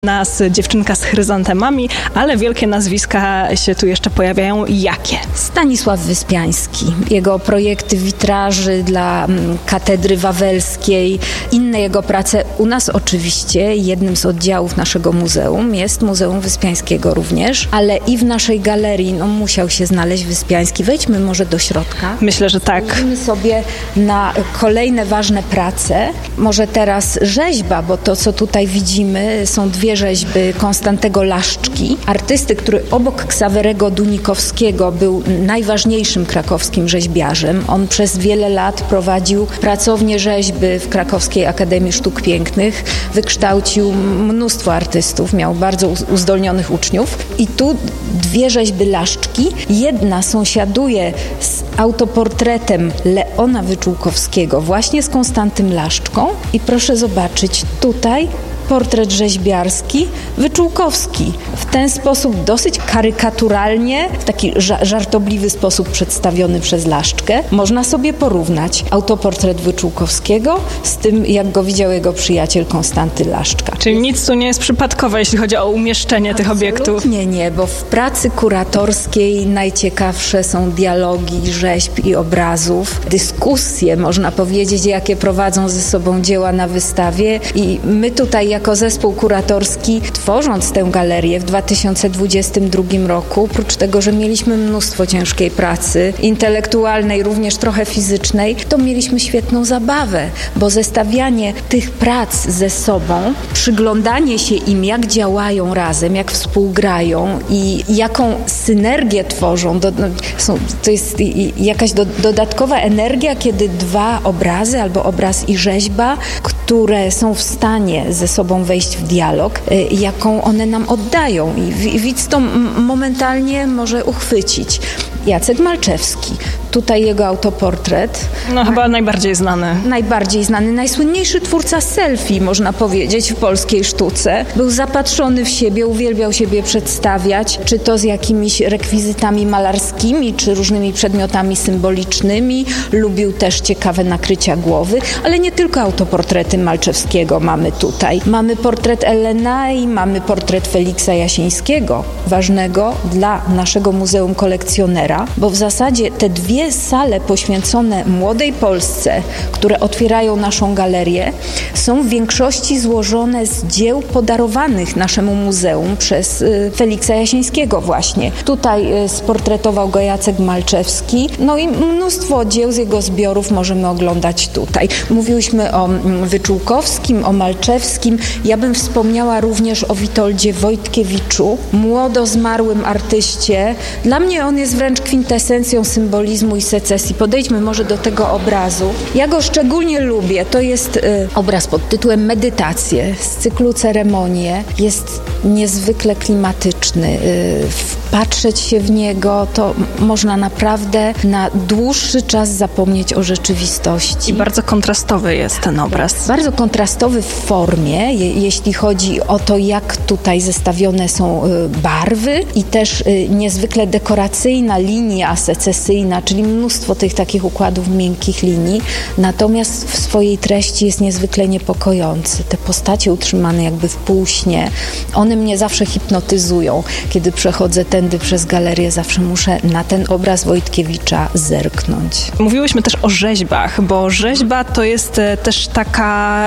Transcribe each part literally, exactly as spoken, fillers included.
Nas dziewczynka z chryzantemami, ale wielkie nazwiska się tu jeszcze pojawiają. Jakie? Stanisław Wyspiański. Jego projekty witraży dla Katedry Wawelskiej, inne jego prace. U nas oczywiście jednym z oddziałów naszego muzeum jest Muzeum Wyspiańskiego również, ale i w naszej galerii no, musiał się znaleźć Wyspiański. Wejdźmy może do środka. Myślę, że tak. Spojrzymy sobie na kolejne ważne prace. Może teraz rzeźba, bo to, co tutaj widzimy, są dwie rzeźby Konstantego Laszczki, artysty, który obok Ksawerego Dunikowskiego był najważniejszym krakowskim rzeźbiarzem. On przez wiele lat prowadził pracownię rzeźby w Krakowskiej Akademii Sztuk Pięknych, wykształcił mnóstwo artystów, miał bardzo uzdolnionych uczniów. I tu dwie rzeźby Laszczki. Jedna sąsiaduje z autoportretem Leona Wyczółkowskiego, właśnie z Konstantym Laszczką. I proszę zobaczyć, tutaj portret rzeźbiarski Wyczółkowski. W ten sposób dosyć karykaturalnie, w taki ża- żartobliwy sposób przedstawiony przez Laszczkę. Można sobie porównać autoportret Wyczółkowskiego z tym, jak go widział jego przyjaciel Konstanty Laszczka. Czyli nic tu nie jest przypadkowe, jeśli chodzi o umieszczenie tych obiektów. Nie, nie, bo w pracy kuratorskiej najciekawsze są dialogi rzeźb i obrazów, dyskusje, można powiedzieć, jakie prowadzą ze sobą dzieła na wystawie i my tutaj jako zespół kuratorski, tworząc tę galerię w dwa tysiące dwudziestym drugim roku, oprócz tego, że mieliśmy mnóstwo ciężkiej pracy, intelektualnej, również trochę fizycznej, to mieliśmy świetną zabawę, bo zestawianie tych prac ze sobą, przyglądanie się im, jak działają razem, jak współgrają i jaką synergię tworzą, do, no, są, to jest jakaś do, dodatkowa energia, kiedy dwa obrazy albo obraz i rzeźba, które są w stanie ze sobą wejść w dialog, jaką one nam oddają i widz to momentalnie może uchwycić. Jacek Malczewski. Tutaj jego autoportret. No chyba najbardziej znany. Najbardziej znany, najsłynniejszy twórca selfie, można powiedzieć, w polskiej sztuce. Był zapatrzony w siebie, uwielbiał siebie przedstawiać, czy to z jakimiś rekwizytami malarskimi, czy różnymi przedmiotami symbolicznymi. Lubił też ciekawe nakrycia głowy, ale nie tylko autoportrety Malczewskiego mamy tutaj. Mamy portret Elenae, mamy portret Feliksa Jasińskiego, ważnego dla naszego Muzeum Kolekcjonera, bo w zasadzie te dwie sale poświęcone młodej Polsce, które otwierają naszą galerię, są w większości złożone z dzieł podarowanych naszemu muzeum przez y, Feliksa Jasińskiego właśnie. Tutaj y, sportretował go Jacek Malczewski, no i mnóstwo dzieł z jego zbiorów możemy oglądać tutaj. Mówiłyśmy o mm, Wyczółkowskim, o Malczewskim. Ja bym wspomniała również o Witoldzie Wojtkiewiczu, młodo zmarłym artyście. Dla mnie on jest wręcz kwintesencją symbolizmu i secesji. Podejdźmy może do tego obrazu. Ja go szczególnie lubię. To jest y, obraz pod tytułem Medytacje z cyklu Ceremonie. Jest niezwykle klimatyczny. Y, wpatrzeć się w niego, to można naprawdę na dłuższy czas zapomnieć o rzeczywistości. I bardzo kontrastowy jest ten obraz. Bardzo kontrastowy w formie, je, jeśli chodzi o to, jak tutaj zestawione są y, barwy i też y, niezwykle dekoracyjna linia secesyjna, czyli mnóstwo tych takich układów miękkich linii, natomiast w swojej treści jest niezwykle niepokojący. Te postacie utrzymane jakby w półśnie, one mnie zawsze hipnotyzują. Kiedy przechodzę tędy przez galerię, zawsze muszę na ten obraz Wojtkiewicza zerknąć. Mówiłyśmy też o rzeźbach, bo rzeźba to jest też taka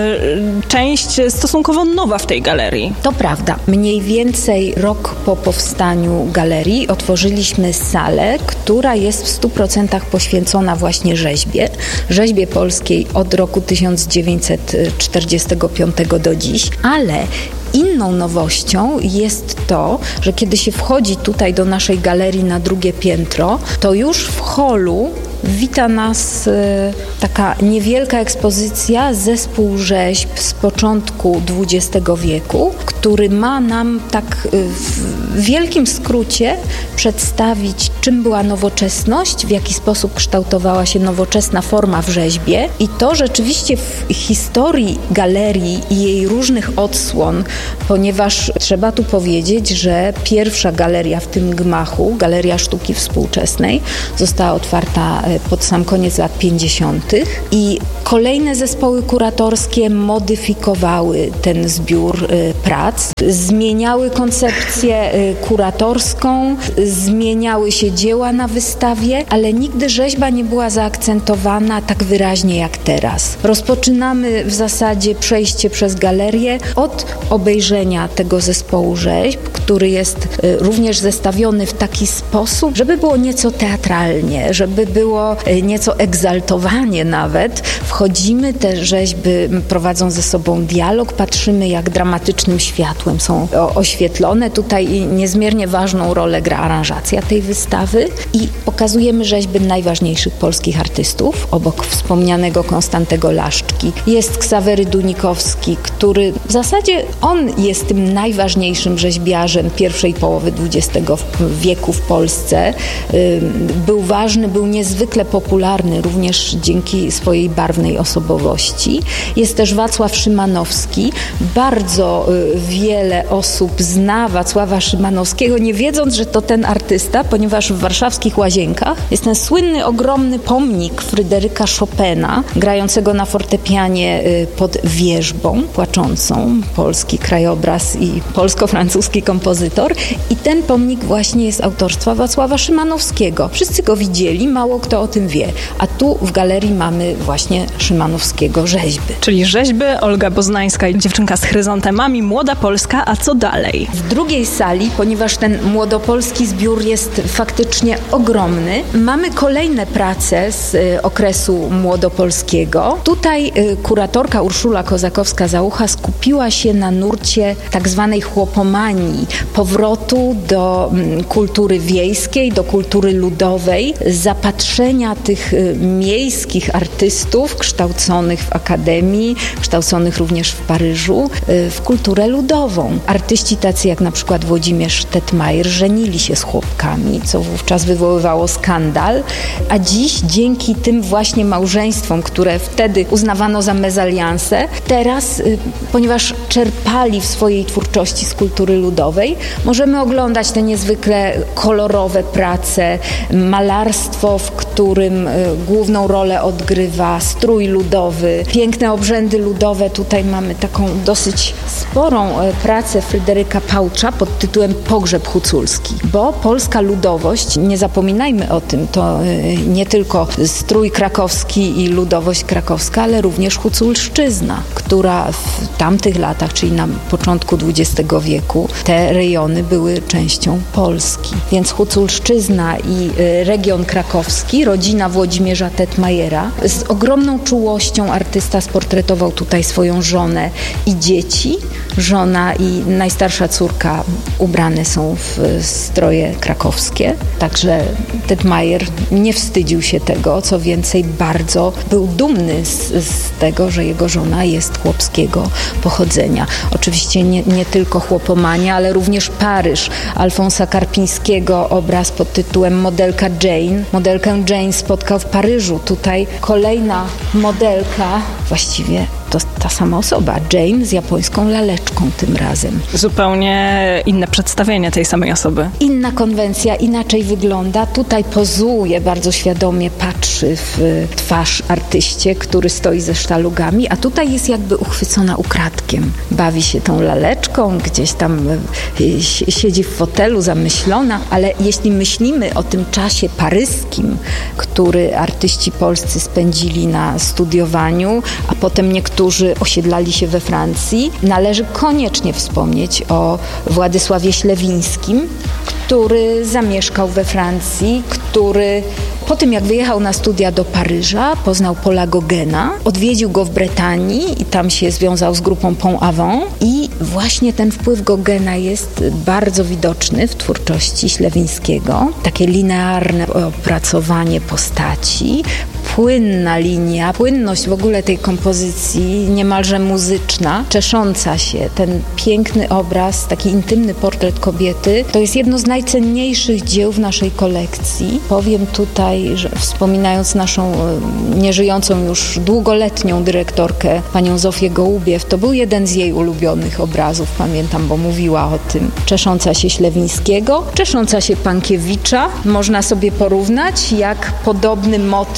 y, część stosunkowo nowa w tej galerii. To prawda. Mniej więcej rok po powstaniu galerii otworzyliśmy salę, która jest w stu procentach poświęcona właśnie rzeźbie. Rzeźbie polskiej od roku tysiąc dziewięćset czterdziestego piątego do dziś, ale inną nowością jest to, że kiedy się wchodzi tutaj do naszej galerii na drugie piętro, to już w holu wita nas y, taka niewielka ekspozycja, zespół rzeźb z początku dwudziestego wieku, który ma nam tak y, w wielkim skrócie przedstawić, czym była nowoczesność, w jaki sposób kształtowała się nowoczesna forma w rzeźbie i to rzeczywiście w historii galerii i jej różnych odsłon, ponieważ trzeba tu powiedzieć, że pierwsza galeria w tym gmachu, Galeria Sztuki Współczesnej, została otwarta pod sam koniec lat pięćdziesiątych i kolejne zespoły kuratorskie modyfikowały ten zbiór prac. prac, zmieniały koncepcję kuratorską, zmieniały się dzieła na wystawie, ale nigdy rzeźba nie była zaakcentowana tak wyraźnie jak teraz. Rozpoczynamy w zasadzie przejście przez galerię od obejrzenia tego zespołu rzeźb, który jest również zestawiony w taki sposób, żeby było nieco teatralnie, żeby było nieco egzaltowanie nawet. Wchodzimy, te rzeźby prowadzą ze sobą dialog, patrzymy, jak dramatycznym światłem są oświetlone. Tutaj niezmiernie ważną rolę gra aranżacja tej wystawy i pokazujemy rzeźby najważniejszych polskich artystów. Obok wspomnianego Konstantego Laszczki jest Ksawery Dunikowski, który w zasadzie on jest tym najważniejszym rzeźbiarzem pierwszej połowy dwudziestego wieku w Polsce. Był ważny, był niezwykle popularny również dzięki swojej barwnej osobowości. Jest też Wacław Szymanowski. Bardzo wiele osób zna Wacława Szymanowskiego, nie wiedząc, że to ten artysta, ponieważ w warszawskich Łazienkach jest ten słynny, ogromny pomnik Fryderyka Chopina, grającego na fortepianie pod wierzbą płaczącą, polski krajobraz i polsko-francuski kompozytor. I ten pomnik właśnie jest autorstwa Wacława Szymanowskiego. Wszyscy go widzieli, mało kto o tym wie. A tu w galerii mamy właśnie Szymanowskiego rzeźby. Czyli rzeźby, Olga Boznańska i dziewczynka z chryzantemami, Młoda Polska, a co dalej? W drugiej sali, ponieważ ten młodopolski zbiór jest faktycznie ogromny, mamy kolejne prace z y, okresu młodopolskiego. Tutaj y, kuratorka Urszula Kozakowska-Załucha skupiła się na nurcie tak zwanej chłopomanii, powrotu do y, kultury wiejskiej, do kultury ludowej, zapatrzenia tych y, miejskich artystów kształconych w akademii, kształconych również w Paryżu, y, w kulturę ludową. Artyści tacy jak na przykład Włodzimierz Tetmajer żenili się z chłopkami, co wówczas wywoływało skandal, a dziś dzięki tym właśnie małżeństwom, które wtedy uznawano za mezalianse, teraz, y, ponieważ czerpali w swojej twórczości z kultury ludowej, możemy oglądać te niezwykle kolorowe prace, malarstwo, w którym y, główną rolę odgrywa strój ludowy, piękne obrzędy ludowe. Tutaj mamy taką dosyć sporą y, pracę Fryderyka Pałcza pod tytułem Pogrzeb huculski, bo polska ludowość, nie zapominajmy o tym, to y, nie tylko strój krakowski i ludowość krakowska, ale również huculszczyzna, która w tamtych latach, czyli na początku dwudziestego wieku, te rejony były częścią Polski. Więc huculszczyzna i y, region krakowski, rodzina Włodzimierza Tetmajera, z ogromną czułością artysta sportretował tutaj swoją żonę i dzieci. Żona i najstarsza córka ubrane są w stroje krakowskie, także Tetmajer nie wstydził się tego, co więcej bardzo był dumny z, z tego, że jego żona jest chłopskiego pochodzenia. Oczywiście nie, nie tylko chłopomania, ale również Paryż Alfonsa Karpińskiego, obraz pod tytułem Modelka Jane. Modelkę Jane spotkał w Paryżu. Tutaj kolejna modelka, właściwie to ta sama osoba, Jane z japońską laleczką tym razem. Zupełnie inne przedstawienie tej samej osoby. Inna konwencja, inaczej wygląda. Tutaj pozuje, bardzo świadomie patrzy w twarz artyście, który stoi ze sztalugami, a tutaj jest jakby uchwycona ukradkiem. Bawi się tą laleczką, gdzieś tam siedzi w fotelu zamyślona, ale jeśli myślimy o tym czasie paryskim, który artyści polscy spędzili na studiowaniu, a potem niektórzy osiedlali się we Francji, należy koniecznie wspomnieć o Władysławie Ślewińskim, który zamieszkał we Francji, który po tym, jak wyjechał na studia do Paryża, poznał Paula Gauguina, odwiedził go w Bretanii i tam się związał z grupą Pont Avant i właśnie ten wpływ Gauguina jest bardzo widoczny w twórczości Ślewińskiego. Takie linearne opracowanie postaci, płynna linia, płynność w ogóle tej kompozycji, niemalże muzyczna, czesząca się. Ten piękny obraz, taki intymny portret kobiety, to jest jedno z najcenniejszych dzieł w naszej kolekcji. Powiem tutaj, że wspominając naszą nieżyjącą już długoletnią dyrektorkę, panią Zofię Gołubiew, to był jeden z jej ulubionych obrazów, pamiętam, bo mówiła o tym. Czesząca się Ślewińskiego, czesząca się Pankiewicza. Można sobie porównać, jak podobny motyw, podobny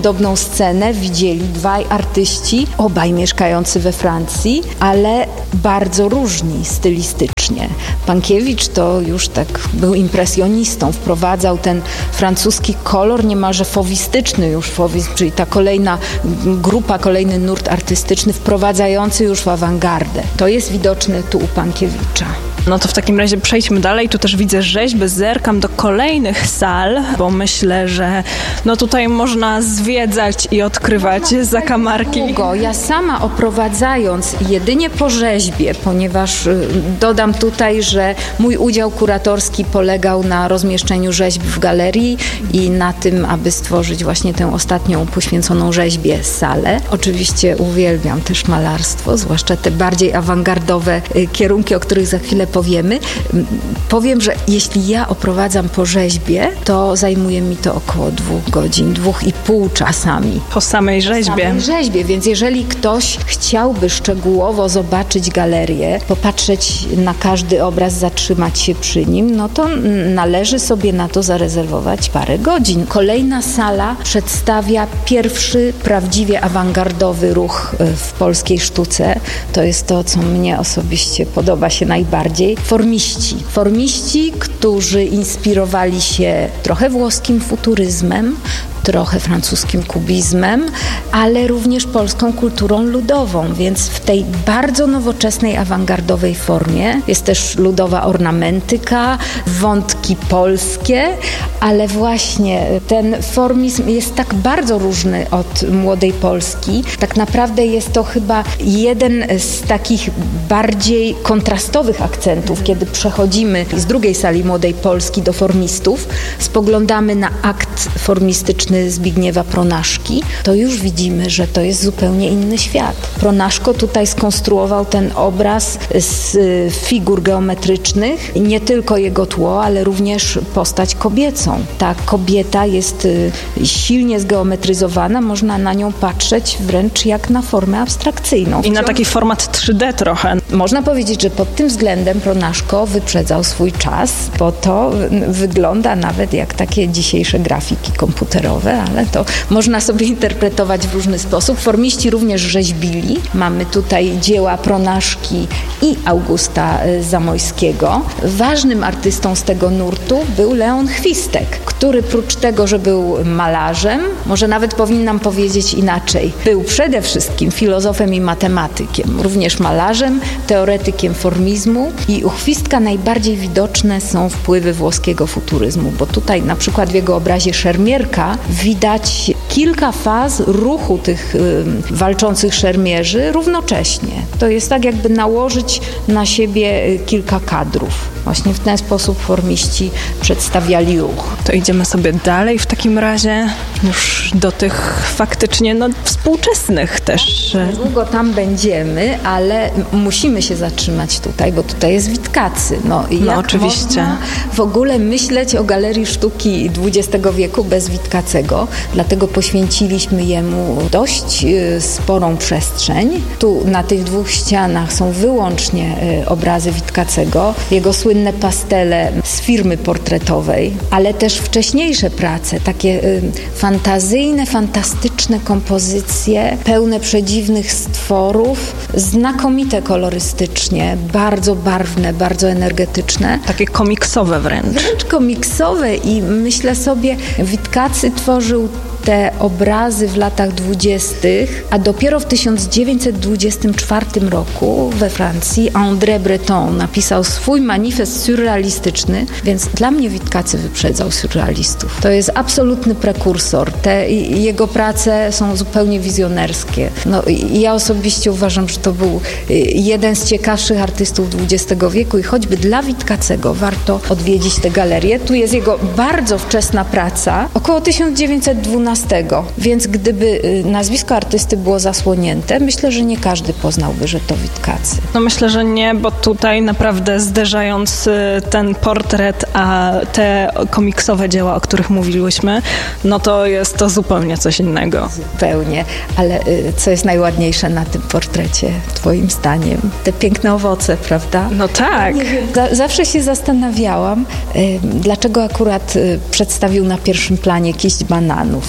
podobną scenę widzieli dwaj artyści, obaj mieszkający we Francji, ale bardzo różni stylistycznie. Pankiewicz to już tak był impresjonistą, wprowadzał ten francuski kolor niemalże fowistyczny już, fowizm, czyli ta kolejna grupa, kolejny nurt artystyczny wprowadzający już w awangardę. To jest widoczne tu u Pankiewicza. No to w takim razie przejdźmy dalej. Tu też widzę rzeźby, zerkam do kolejnych sal, bo myślę, że no tutaj można zwiedzać i odkrywać zakamarki. Długo. Ja sama oprowadzając jedynie po rzeźbie, ponieważ dodam tutaj, że mój udział kuratorski polegał na rozmieszczeniu rzeźb w galerii i na tym, aby stworzyć właśnie tę ostatnią poświęconą rzeźbie salę. Oczywiście uwielbiam też malarstwo, zwłaszcza te bardziej awangardowe kierunki, o których za chwilę powiemy. Powiem, że jeśli ja oprowadzam po rzeźbie, to zajmuje mi to około dwóch godzin, dwóch i pół czasami. Po samej rzeźbie. Po samej rzeźbie, więc jeżeli ktoś chciałby szczegółowo zobaczyć galerię, popatrzeć na każdy obraz, zatrzymać się przy nim, no to należy sobie na to zarezerwować parę godzin. Kolejna sala przedstawia pierwszy prawdziwie awangardowy ruch w polskiej sztuce. To jest to, co mnie osobiście podoba się najbardziej. Formiści. Formiści, którzy inspirowali się trochę włoskim futuryzmem, trochę francuskim kubizmem, ale również polską kulturą ludową, więc w tej bardzo nowoczesnej, awangardowej formie jest też ludowa ornamentyka, wątki polskie, ale właśnie ten formizm jest tak bardzo różny od Młodej Polski. Tak naprawdę jest to chyba jeden z takich bardziej kontrastowych akcentów, kiedy przechodzimy z drugiej sali Młodej Polski do formistów, spoglądamy na akt formistyczny Zbigniewa Pronaszki, to już widzimy, że to jest zupełnie inny świat. Pronaszko tutaj skonstruował ten obraz z figur geometrycznych, nie tylko jego tło, ale również postać kobiecą. Ta kobieta jest silnie zgeometryzowana, można na nią patrzeć wręcz jak na formę abstrakcyjną. I na taki format trzy D trochę. Można powiedzieć, że pod tym względem Pronaszko wyprzedzał swój czas, bo to wygląda nawet jak takie dzisiejsze grafiki komputerowe, ale to można sobie interpretować w różny sposób. Formiści również rzeźbili. Mamy tutaj dzieła Pronaszki i Augusta Zamojskiego. Ważnym artystą z tego nurtu był Leon Chwistek, który prócz tego, że był malarzem, może nawet powinnam powiedzieć inaczej, był przede wszystkim filozofem i matematykiem, również malarzem, teoretykiem formizmu i u Chwistka najbardziej widoczne są wpływy włoskiego futuryzmu, bo tutaj na przykład w jego obrazie Szermierka widać kilka faz ruchu tych y, walczących szermierzy równocześnie. To jest tak, jakby nałożyć na siebie y, kilka kadrów. Właśnie w ten sposób formiści przedstawiali ruch. To idziemy sobie dalej w takim razie już do tych faktycznie no, współczesnych też. Długo tam będziemy, ale musimy się zatrzymać tutaj, bo tutaj jest Witkacy. No, no jak oczywiście. Można w ogóle myśleć o Galerii Sztuki dwudziestego wieku bez Witkacego, dlatego poświęciliśmy jemu dość y, sporą przestrzeń. Tu na tych dwóch ścianach są wyłącznie y, obrazy Witkacego, jego słynne pastele z firmy portretowej, ale też wcześniejsze prace, takie y, fantazyjne, fantastyczne kompozycje, pełne przedziwnych stworów, znakomite kolorystycznie, bardzo barwne, bardzo energetyczne. Takie komiksowe wręcz. Wręcz komiksowe i myślę sobie, Witkacy tworzył te obrazy w latach dwudziestych, a dopiero w tysiąc dziewięćset dwudziestym czwartym roku we Francji André Breton napisał swój manifest surrealistyczny, więc dla mnie Witkacy wyprzedzał surrealistów. To jest absolutny prekursor. Te jego prace są zupełnie wizjonerskie. No, ja osobiście uważam, że to był jeden z ciekawszych artystów dwudziestego wieku i choćby dla Witkacego warto odwiedzić tę galerię. Tu jest jego bardzo wczesna praca, około tysiąc dziewięćset dwunastego, więc gdyby nazwisko artysty było zasłonięte, myślę, że nie każdy poznałby, że to Witkacy. No myślę, że nie, bo tutaj naprawdę zderzając ten portret, a te komiksowe dzieła, o których mówiłyśmy, no to jest to zupełnie coś innego. Zupełnie, ale co jest najładniejsze na tym portrecie, twoim zdaniem? Te piękne owoce, prawda? No tak. Zawsze się zastanawiałam, dlaczego akurat przedstawił na pierwszym planie kiść bananów i te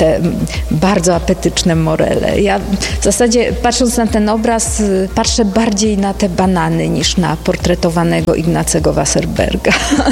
te bardzo apetyczne morele. Ja w zasadzie patrząc na ten obraz patrzę bardziej na te banany niż na portretowanego Ignacego Wasserberga.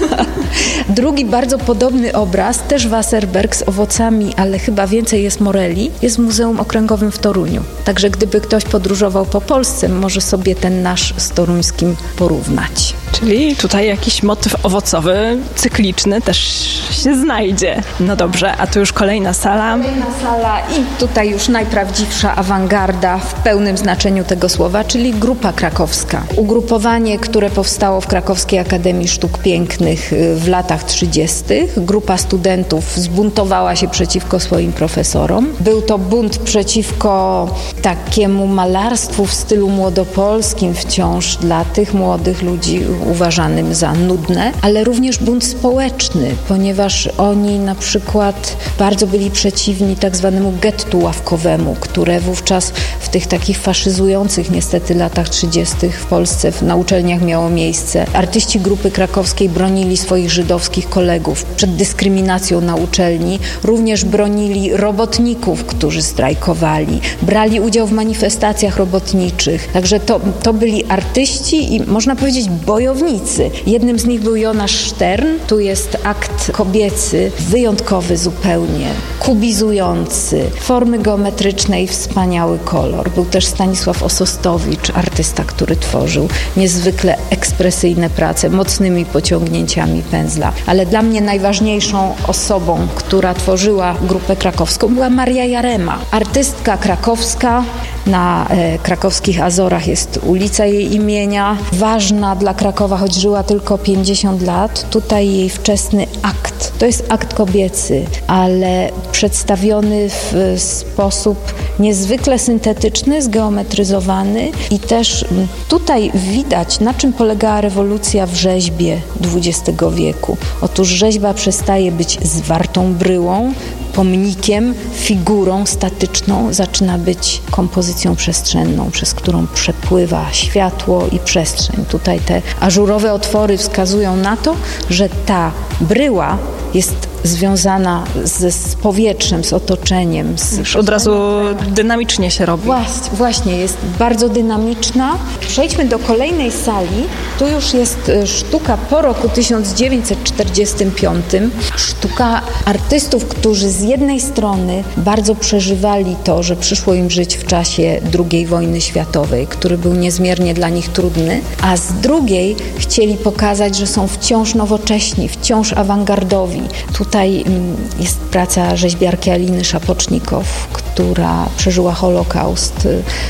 Drugi bardzo podobny obraz, też Wasserberg z owocami, ale chyba więcej jest moreli, jest w Muzeum Okręgowym w Toruniu. Także gdyby ktoś podróżował po Polsce, może sobie ten nasz z toruńskim porównać. Czyli tutaj jakiś motyw owocowy, cykliczny też się znajdzie. No dobrze, a tu już kolejna sala. Kolejna sala i tutaj już najprawdziwsza awangarda w pełnym znaczeniu tego słowa, czyli Grupa Krakowska. Ugrupowanie, które powstało w Krakowskiej Akademii Sztuk Pięknych w latach trzydziestych. Grupa studentów zbuntowała się przeciwko swoim profesorom. Był to bunt przeciwko takiemu malarstwu w stylu młodopolskim wciąż dla tych młodych ludzi uważanym za nudne, ale również bunt społeczny, ponieważ oni na przykład bardzo byli przeciwni tak zwanemu gettu ławkowemu, które wówczas w tych takich faszyzujących niestety latach trzydziestych w Polsce na uczelniach miało miejsce. Artyści Grupy Krakowskiej bronili swoich żydowskich kolegów przed dyskryminacją na uczelni, również bronili robotników, którzy strajkowali, brali udział w manifestacjach robotniczych. Także to, to byli artyści i można powiedzieć bojownicy. Jednym z nich był Jonasz Stern. Tu jest akt kobiecy, wyjątkowy zupełnie, kubizujący, formy geometryczne i wspaniały kolor. Był też Stanisław Osostowicz, artysta, który tworzył niezwykle ekspresyjne prace, mocnymi pociągnięciami pędzla. Ale dla mnie najważniejszą osobą, która tworzyła Grupę Krakowską, była Maria Jarema, artystka krakowska. Na e, krakowskich Azorach jest ulica jej imienia, ważna dla Krakowa, choć żyła tylko pięćdziesiąt lat. Tutaj jej wczesny akt, to jest akt kobiecy, ale przedstawiony w sposób niezwykle syntetyczny, zgeometryzowany i też tutaj widać, na czym polegała rewolucja w rzeźbie dwudziestego wieku. Otóż rzeźba przestaje być zwartą bryłą, pomnikiem, figurą statyczną, zaczyna być kompozycją przestrzenną, przez którą przepływa światło i przestrzeń. Tutaj te ażurowe otwory wskazują na to, że ta bryła jest związana z, z powietrzem, z otoczeniem. Z Już od razu dynamicznie się robi. Właśnie, właśnie, jest bardzo dynamiczna. Przejdźmy do kolejnej sali. Tu już jest sztuka po roku tysiąc dziewięćset czterdziestym piątym. Sztuka artystów, którzy z jednej strony bardzo przeżywali to, że przyszło im żyć w czasie drugiej wojny światowej, który był niezmiernie dla nich trudny, a z drugiej chcieli pokazać, że są wciąż nowocześni, wciąż awangardowi. Tutaj jest praca rzeźbiarki Aliny Szapocznikow, która przeżyła Holokaust,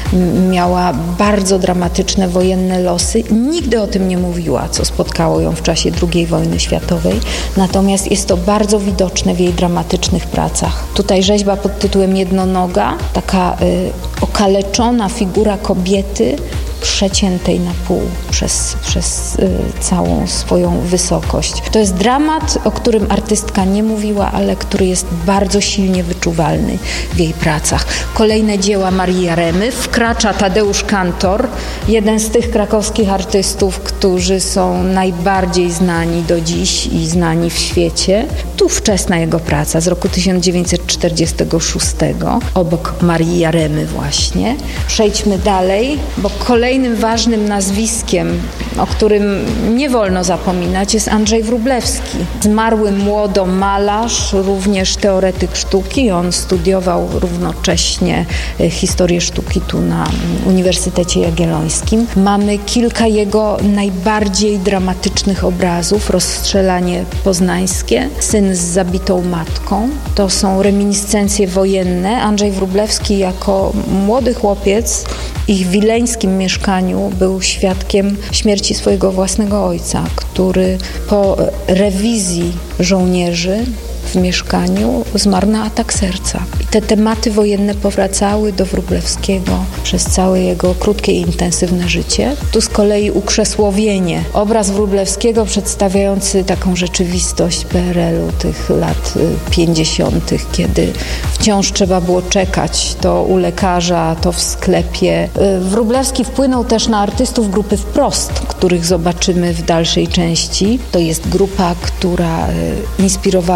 miała bardzo dramatyczne wojenne losy. Nigdy o tym nie mówiła, co spotkało ją w czasie drugiej wojny światowej. Natomiast jest to bardzo widoczne w jej dramatycznych pracach. Tutaj rzeźba pod tytułem Jednonoga, taka y, okaleczona figura kobiety, przeciętej na pół przez, przez y, całą swoją wysokość. To jest dramat, o którym artystka nie mówiła, ale który jest bardzo silnie wyczuwalny w jej pracach. Kolejne dzieła Marii Jaremy. Wkracza Tadeusz Kantor, jeden z tych krakowskich artystów, którzy są najbardziej znani do dziś i znani w świecie. Tu wczesna jego praca z roku tysiąc dziewięćset czterdziestego szóstego, obok Marii Jaremy właśnie. Przejdźmy dalej, bo kolejny Kolejnym ważnym nazwiskiem, o którym nie wolno zapominać, jest Andrzej Wróblewski. Zmarły młodo malarz, również teoretyk sztuki. On studiował równocześnie historię sztuki tu na Uniwersytecie Jagiellońskim. Mamy kilka jego najbardziej dramatycznych obrazów. Rozstrzelanie poznańskie, Syn z zabitą matką. To są reminiscencje wojenne. Andrzej Wróblewski jako młody chłopiec ich wileńskim mieszkaniu był świadkiem śmierci swojego własnego ojca, który po rewizji żołnierzy w mieszkaniu zmarł na atak serca. I te tematy wojenne powracały do Wróblewskiego przez całe jego krótkie i intensywne życie. Tu z kolei ukrzesłowienie. Obraz Wróblewskiego przedstawiający taką rzeczywistość P R L u tych lat pięćdziesiątych, kiedy wciąż trzeba było czekać to u lekarza, to w sklepie. Wróblewski wpłynął też na artystów grupy Wprost, których zobaczymy w dalszej części. To jest grupa, która inspirowała się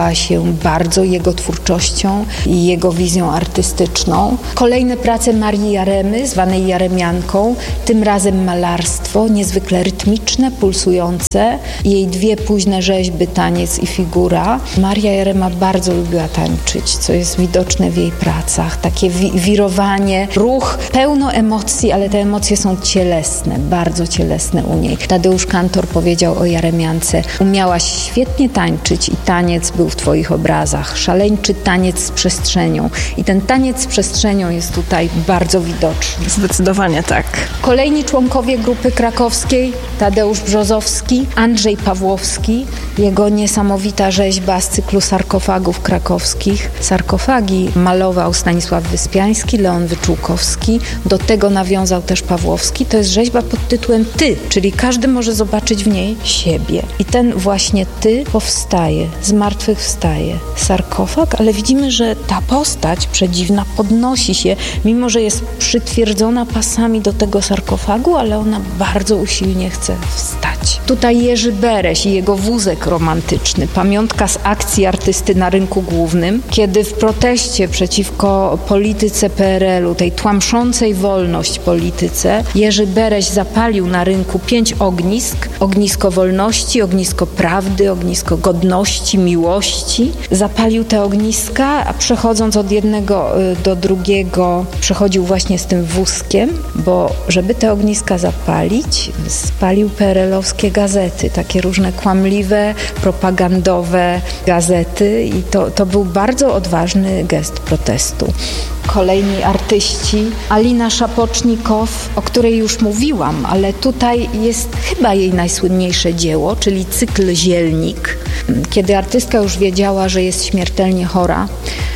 tą bardzo jego twórczością i jego wizją artystyczną. Kolejne prace Marii Jaremy, zwanej Jaremianką, tym razem malarstwo, niezwykle rytmiczne, pulsujące. Jej dwie późne rzeźby, taniec i figura. Maria Jarema bardzo lubiła tańczyć, co jest widoczne w jej pracach. Takie wi- wirowanie, ruch, pełno emocji, ale te emocje są cielesne, bardzo cielesne u niej. Tadeusz Kantor powiedział o Jaremiance: umiałaś świetnie tańczyć i taniec był w twoich obrazach. Szaleńczy taniec z przestrzenią. I ten taniec z przestrzenią jest tutaj bardzo widoczny. Zdecydowanie tak. Kolejni członkowie grupy krakowskiej: Tadeusz Brzozowski, Andrzej Pawłowski, jego niesamowita rzeźba z cyklu sarkofagów krakowskich. Sarkofagi malował Stanisław Wyspiański, Leon Wyczółkowski. Do tego nawiązał też Pawłowski. To jest rzeźba pod tytułem Ty, czyli każdy może zobaczyć w niej siebie. I ten właśnie Ty powstaje, zmartwychwstaje. Sarkofag, ale widzimy, że ta postać przedziwna podnosi się, mimo że jest przytwierdzona pasami do tego sarkofagu, ale ona bardzo usilnie chce wstać. Tutaj Jerzy Bereś i jego wózek romantyczny, pamiątka z akcji artysty na rynku głównym, kiedy w proteście przeciwko polityce P R L u, tej tłamszącej wolność polityce, Jerzy Bereś zapalił na rynku pięć ognisk. Ognisko wolności, ognisko prawdy, ognisko godności, miłości. Zapalił te ogniska, a przechodząc od jednego do drugiego, przechodził właśnie z tym wózkiem, bo żeby te ogniska zapalić, spalił P R L-owskie gazety, takie różne kłamliwe, propagandowe gazety i to, to był bardzo odważny gest protestu. Kolejni artyści: Alina Szapocznikow, o której już mówiłam, ale tutaj jest chyba jej najsłynniejsze dzieło, czyli cykl Zielnik. Kiedy artystka już wiedziała, że jest śmiertelnie chora,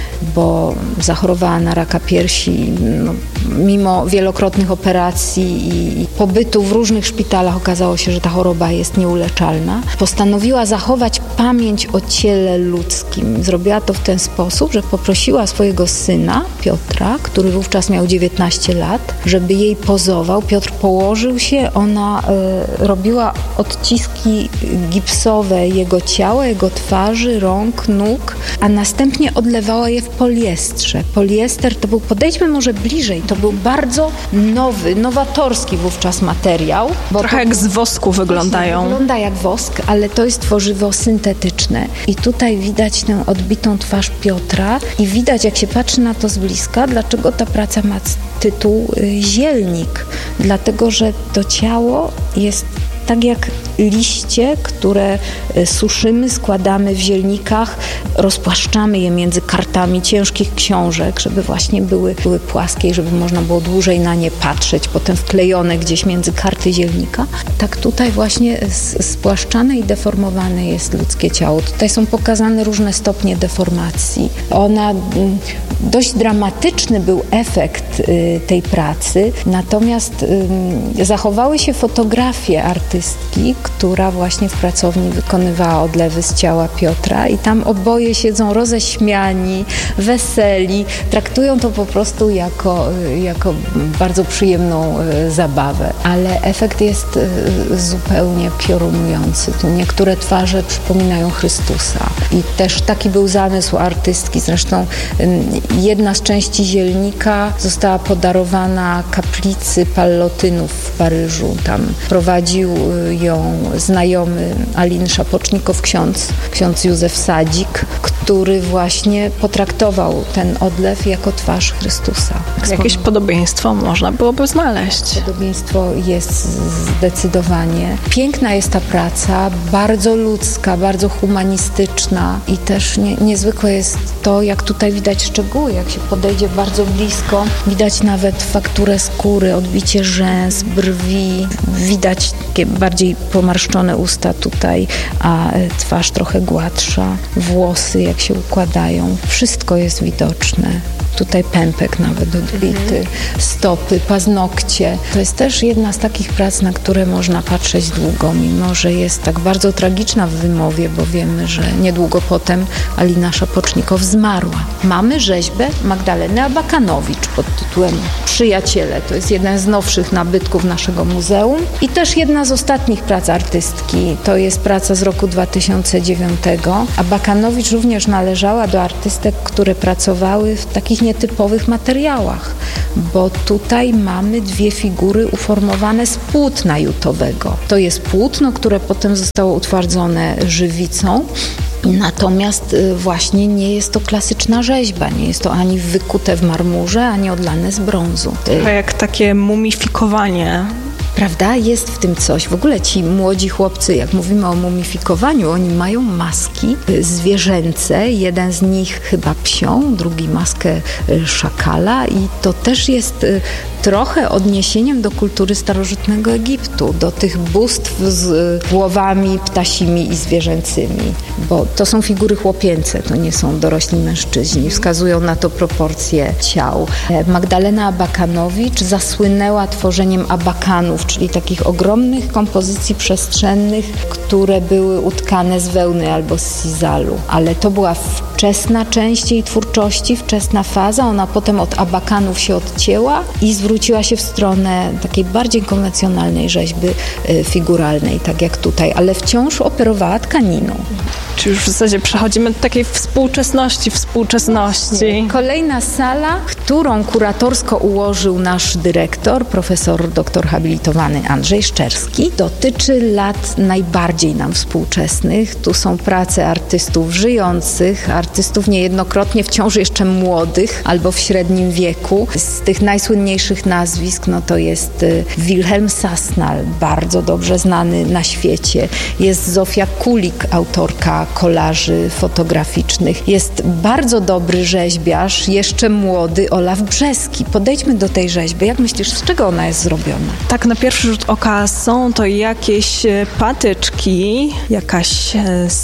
bo zachorowała na raka piersi, no, mimo wielokrotnych operacji i pobytu w różnych szpitalach okazało się, że ta choroba jest nieuleczalna. Postanowiła zachować pamięć o ciele ludzkim. Zrobiła to w ten sposób, że poprosiła swojego syna, Piotra, który wówczas miał dziewiętnaście lat, żeby jej pozował. Piotr położył się, ona y, robiła odciski gipsowe jego ciała, jego twarzy, rąk, nóg, a następnie odlewała je w poliestrze. Poliester to był, podejdźmy może bliżej, to był bardzo nowy, nowatorski wówczas materiał. Bo Trochę to, jak z wosku wyglądają. Wygląda jak wosk, ale to jest tworzywo syntetyczne. I tutaj widać tę odbitą twarz Piotra i widać, jak się patrzy na to z bliska, dlaczego ta praca ma tytuł Zielnik. Dlatego, że to ciało jest tak jak liście, które suszymy, składamy w zielnikach, rozpłaszczamy je między kartami ciężkich książek, żeby właśnie były, były płaskie i żeby można było dłużej na nie patrzeć, potem wklejone gdzieś między karty zielnika. Tak tutaj właśnie spłaszczane i deformowane jest ludzkie ciało. Tutaj są pokazane różne stopnie deformacji. Ona, dość dramatyczny był efekt tej pracy, natomiast zachowały się fotografie artystki, która właśnie w pracowni wykonywała odlewy z ciała Piotra i tam oboje siedzą roześmiani, weseli, traktują to po prostu jako, jako bardzo przyjemną zabawę, ale efekt jest zupełnie piorunujący. Niektóre twarze przypominają Chrystusa i też taki był zamysł artystki. Zresztą jedna z części zielnika została podarowana kaplicy Pallotynów w Paryżu. Tam prowadził ją znajomy Aliny Szapocznikow, ksiądz, ksiądz Józef Sadzik, który właśnie potraktował ten odlew jako twarz Chrystusa. Jakieś podobieństwo można byłoby znaleźć. Podobieństwo jest zdecydowanie. Piękna jest ta praca, bardzo ludzka, bardzo humanistyczna i też nie, niezwykłe jest to, jak tutaj widać szczegóły, jak się podejdzie bardzo blisko. Widać nawet fakturę skóry, odbicie rzęs, brwi. Widać takie bardziej pomarszczone usta tutaj, a twarz trochę gładsza. Włosy, jak się układają. Wszystko jest widoczne. Tutaj pępek nawet odbity, mhm. stopy, paznokcie. To jest też jedna z takich prac, na które można patrzeć długo, mimo że jest tak bardzo tragiczna w wymowie, bo wiemy, że niedługo potem Alina Szapocznikow zmarła. Mamy rzeźbę Magdaleny Abakanowicz pod tytułem Przyjaciele. To jest jeden z nowszych nabytków naszego muzeum i też jedna z ostatnich prac artystki. To jest praca z roku dwa tysiące dziewiątego. Abakanowicz również należała do artystek, które pracowały w takich nietypowych materiałach, bo tutaj mamy dwie figury uformowane z płótna jutowego. To jest płótno, które potem zostało utwardzone żywicą. Natomiast właśnie nie jest to klasyczna rzeźba, nie jest to ani wykute w marmurze, ani odlane z brązu. Trochę jak takie mumifikowanie. Prawda? Jest w tym coś. W ogóle ci młodzi chłopcy, jak mówimy o mumifikowaniu, oni mają maski zwierzęce. Jeden z nich chyba psią, drugi maskę szakala i to też jest trochę odniesieniem do kultury starożytnego Egiptu, do tych bóstw z głowami ptasimi i zwierzęcymi, bo to są figury chłopięce, to nie są dorośli mężczyźni. Wskazują na to proporcje ciał. Magdalena Abakanowicz zasłynęła tworzeniem abakanów, czyli takich ogromnych kompozycji przestrzennych, które były utkane z wełny albo z sizalu. Ale to była wczesna część jej twórczości, wczesna faza. Ona potem od abakanów się odcięła i zwróciła się w stronę takiej bardziej konwencjonalnej rzeźby figuralnej, tak jak tutaj, ale wciąż operowała tkaniną. Czy już w zasadzie przechodzimy do takiej współczesności, współczesności. Kolejna sala, którą kuratorsko ułożył nasz dyrektor, profesor doktor habilitowany Andrzej Szczerski, dotyczy lat najbardziej nam współczesnych. Tu są prace artystów żyjących, artystów niejednokrotnie wciąż jeszcze młodych albo w średnim wieku. Z tych najsłynniejszych nazwisk no to jest Wilhelm Sassnal, bardzo dobrze znany na świecie. Jest Zofia Kulik, autorka kolaży fotograficznych. Jest bardzo dobry rzeźbiarz, jeszcze młody, Olaf Brzeski. Podejdźmy do tej rzeźby. Jak myślisz, z czego ona jest zrobiona? Tak na pierwszy rzut oka są to jakieś patyczki, jakaś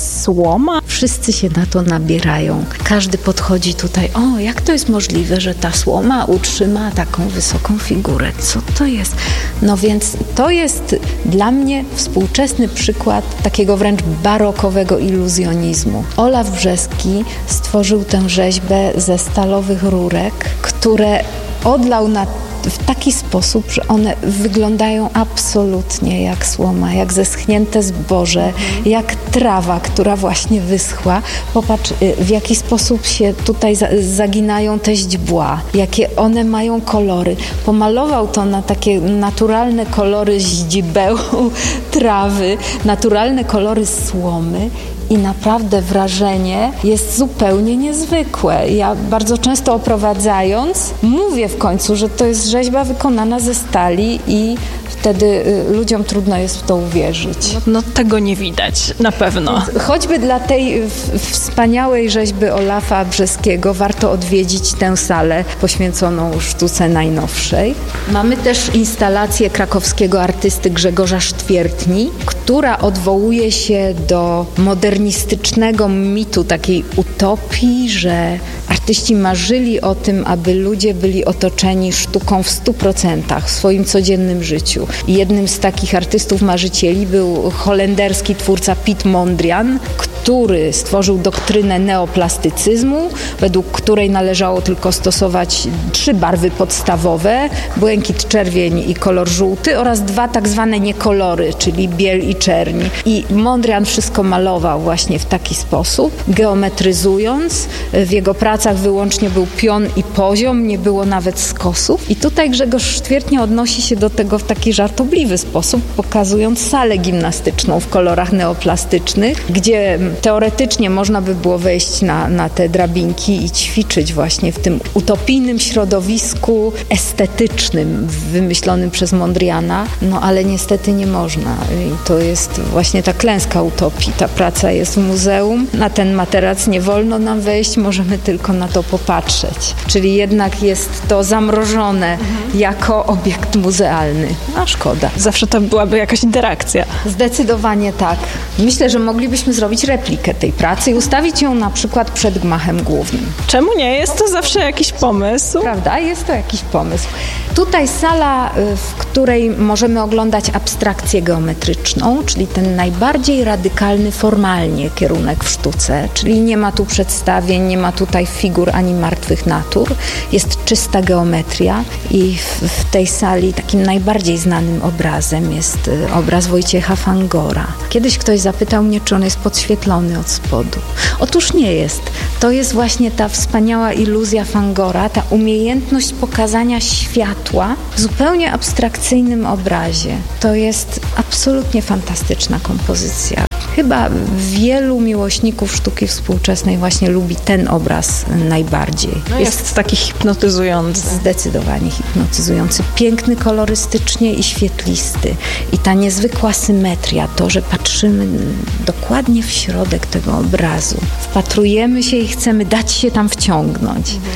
słoma. Wszyscy się na to nabierają. Każdy podchodzi tutaj, o, jak to jest możliwe, że ta słoma utrzyma taką wysoką figurę? Co to jest? No więc to jest dla mnie współczesny przykład takiego wręcz barokowego iluzjonizmu. Olaf Brzeski stworzył tę rzeźbę ze stalowych rurek, które odlał na w taki sposób, że one wyglądają absolutnie jak słoma, jak zeschnięte zboże, jak trawa, która właśnie wyschła. Popatrz, w jaki sposób się tutaj zaginają te źdźbła, jakie one mają kolory. Pomalował to na takie naturalne kolory źdźbeł, trawy, naturalne kolory słomy. I naprawdę wrażenie jest zupełnie niezwykłe. Ja bardzo często oprowadzając mówię w końcu, że to jest rzeźba wykonana ze stali i wtedy y, ludziom trudno jest w to uwierzyć. No tego nie widać, na pewno. Choćby dla tej w, wspaniałej rzeźby Olafa Brzeskiego warto odwiedzić tę salę poświęconą sztuce najnowszej. Mamy też instalację krakowskiego artysty Grzegorza Sztwiertni, która odwołuje się do modernistycznego mitu, takiej utopii, że artyści marzyli o tym, aby ludzie byli otoczeni sztuką w stu procentach w swoim codziennym życiu. I jednym z takich artystów marzycieli był holenderski twórca Piet Mondrian, który stworzył doktrynę neoplastycyzmu, według której należało tylko stosować trzy barwy podstawowe, błękit, czerwień i kolor żółty oraz dwa tak zwane niekolory, czyli biel i czerń. I Mondrian wszystko malował właśnie w taki sposób, geometryzując. W jego pracach wyłącznie był pion i poziom, nie było nawet skosów. I tutaj Grzegorz Sztwiertnia odnosi się do tego w taki żartobliwy sposób, pokazując salę gimnastyczną w kolorach neoplastycznych, gdzie teoretycznie można by było wejść na, na te drabinki i ćwiczyć właśnie w tym utopijnym środowisku estetycznym wymyślonym przez Mondriana, no ale niestety nie można. I to jest właśnie ta klęska utopii. Ta praca jest w muzeum, na ten materac nie wolno nam wejść, możemy tylko na to popatrzeć. Czyli jednak jest to zamrożone mhm. jako obiekt muzealny. A szkoda. Zawsze to byłaby jakaś interakcja. Zdecydowanie tak. Myślę, że moglibyśmy zrobić replikę tej pracy i ustawić ją na przykład przed gmachem głównym. Czemu nie? Jest to zawsze jakiś pomysł. Prawda? Jest to jakiś pomysł. Tutaj sala, w której możemy oglądać abstrakcję geometryczną, czyli ten najbardziej radykalny formalnie kierunek w sztuce, czyli nie ma tu przedstawień, nie ma tutaj figur ani martwych natur. Jest czysta geometria i w, w tej sali takim najbardziej znanym obrazem jest obraz Wojciecha Fangora. Kiedyś ktoś zapytał mnie, czy on jest podświetlony od spodu. Otóż nie jest. To jest właśnie ta wspaniała iluzja Fangora, ta umiejętność pokazania światła w zupełnie abstrakcyjnym obrazie. To jest absolutnie fantastyczna kompozycja. Chyba wielu miłośników sztuki współczesnej właśnie lubi ten obraz najbardziej. No jest, jest taki hipnotyzujący. Zdecydowanie hipnotyzujący. Piękny kolorystycznie i świetlisty. I ta niezwykła symetria, to, że patrzymy dokładnie w środek tego obrazu. Wpatrujemy się i chcemy dać się tam wciągnąć. Mhm.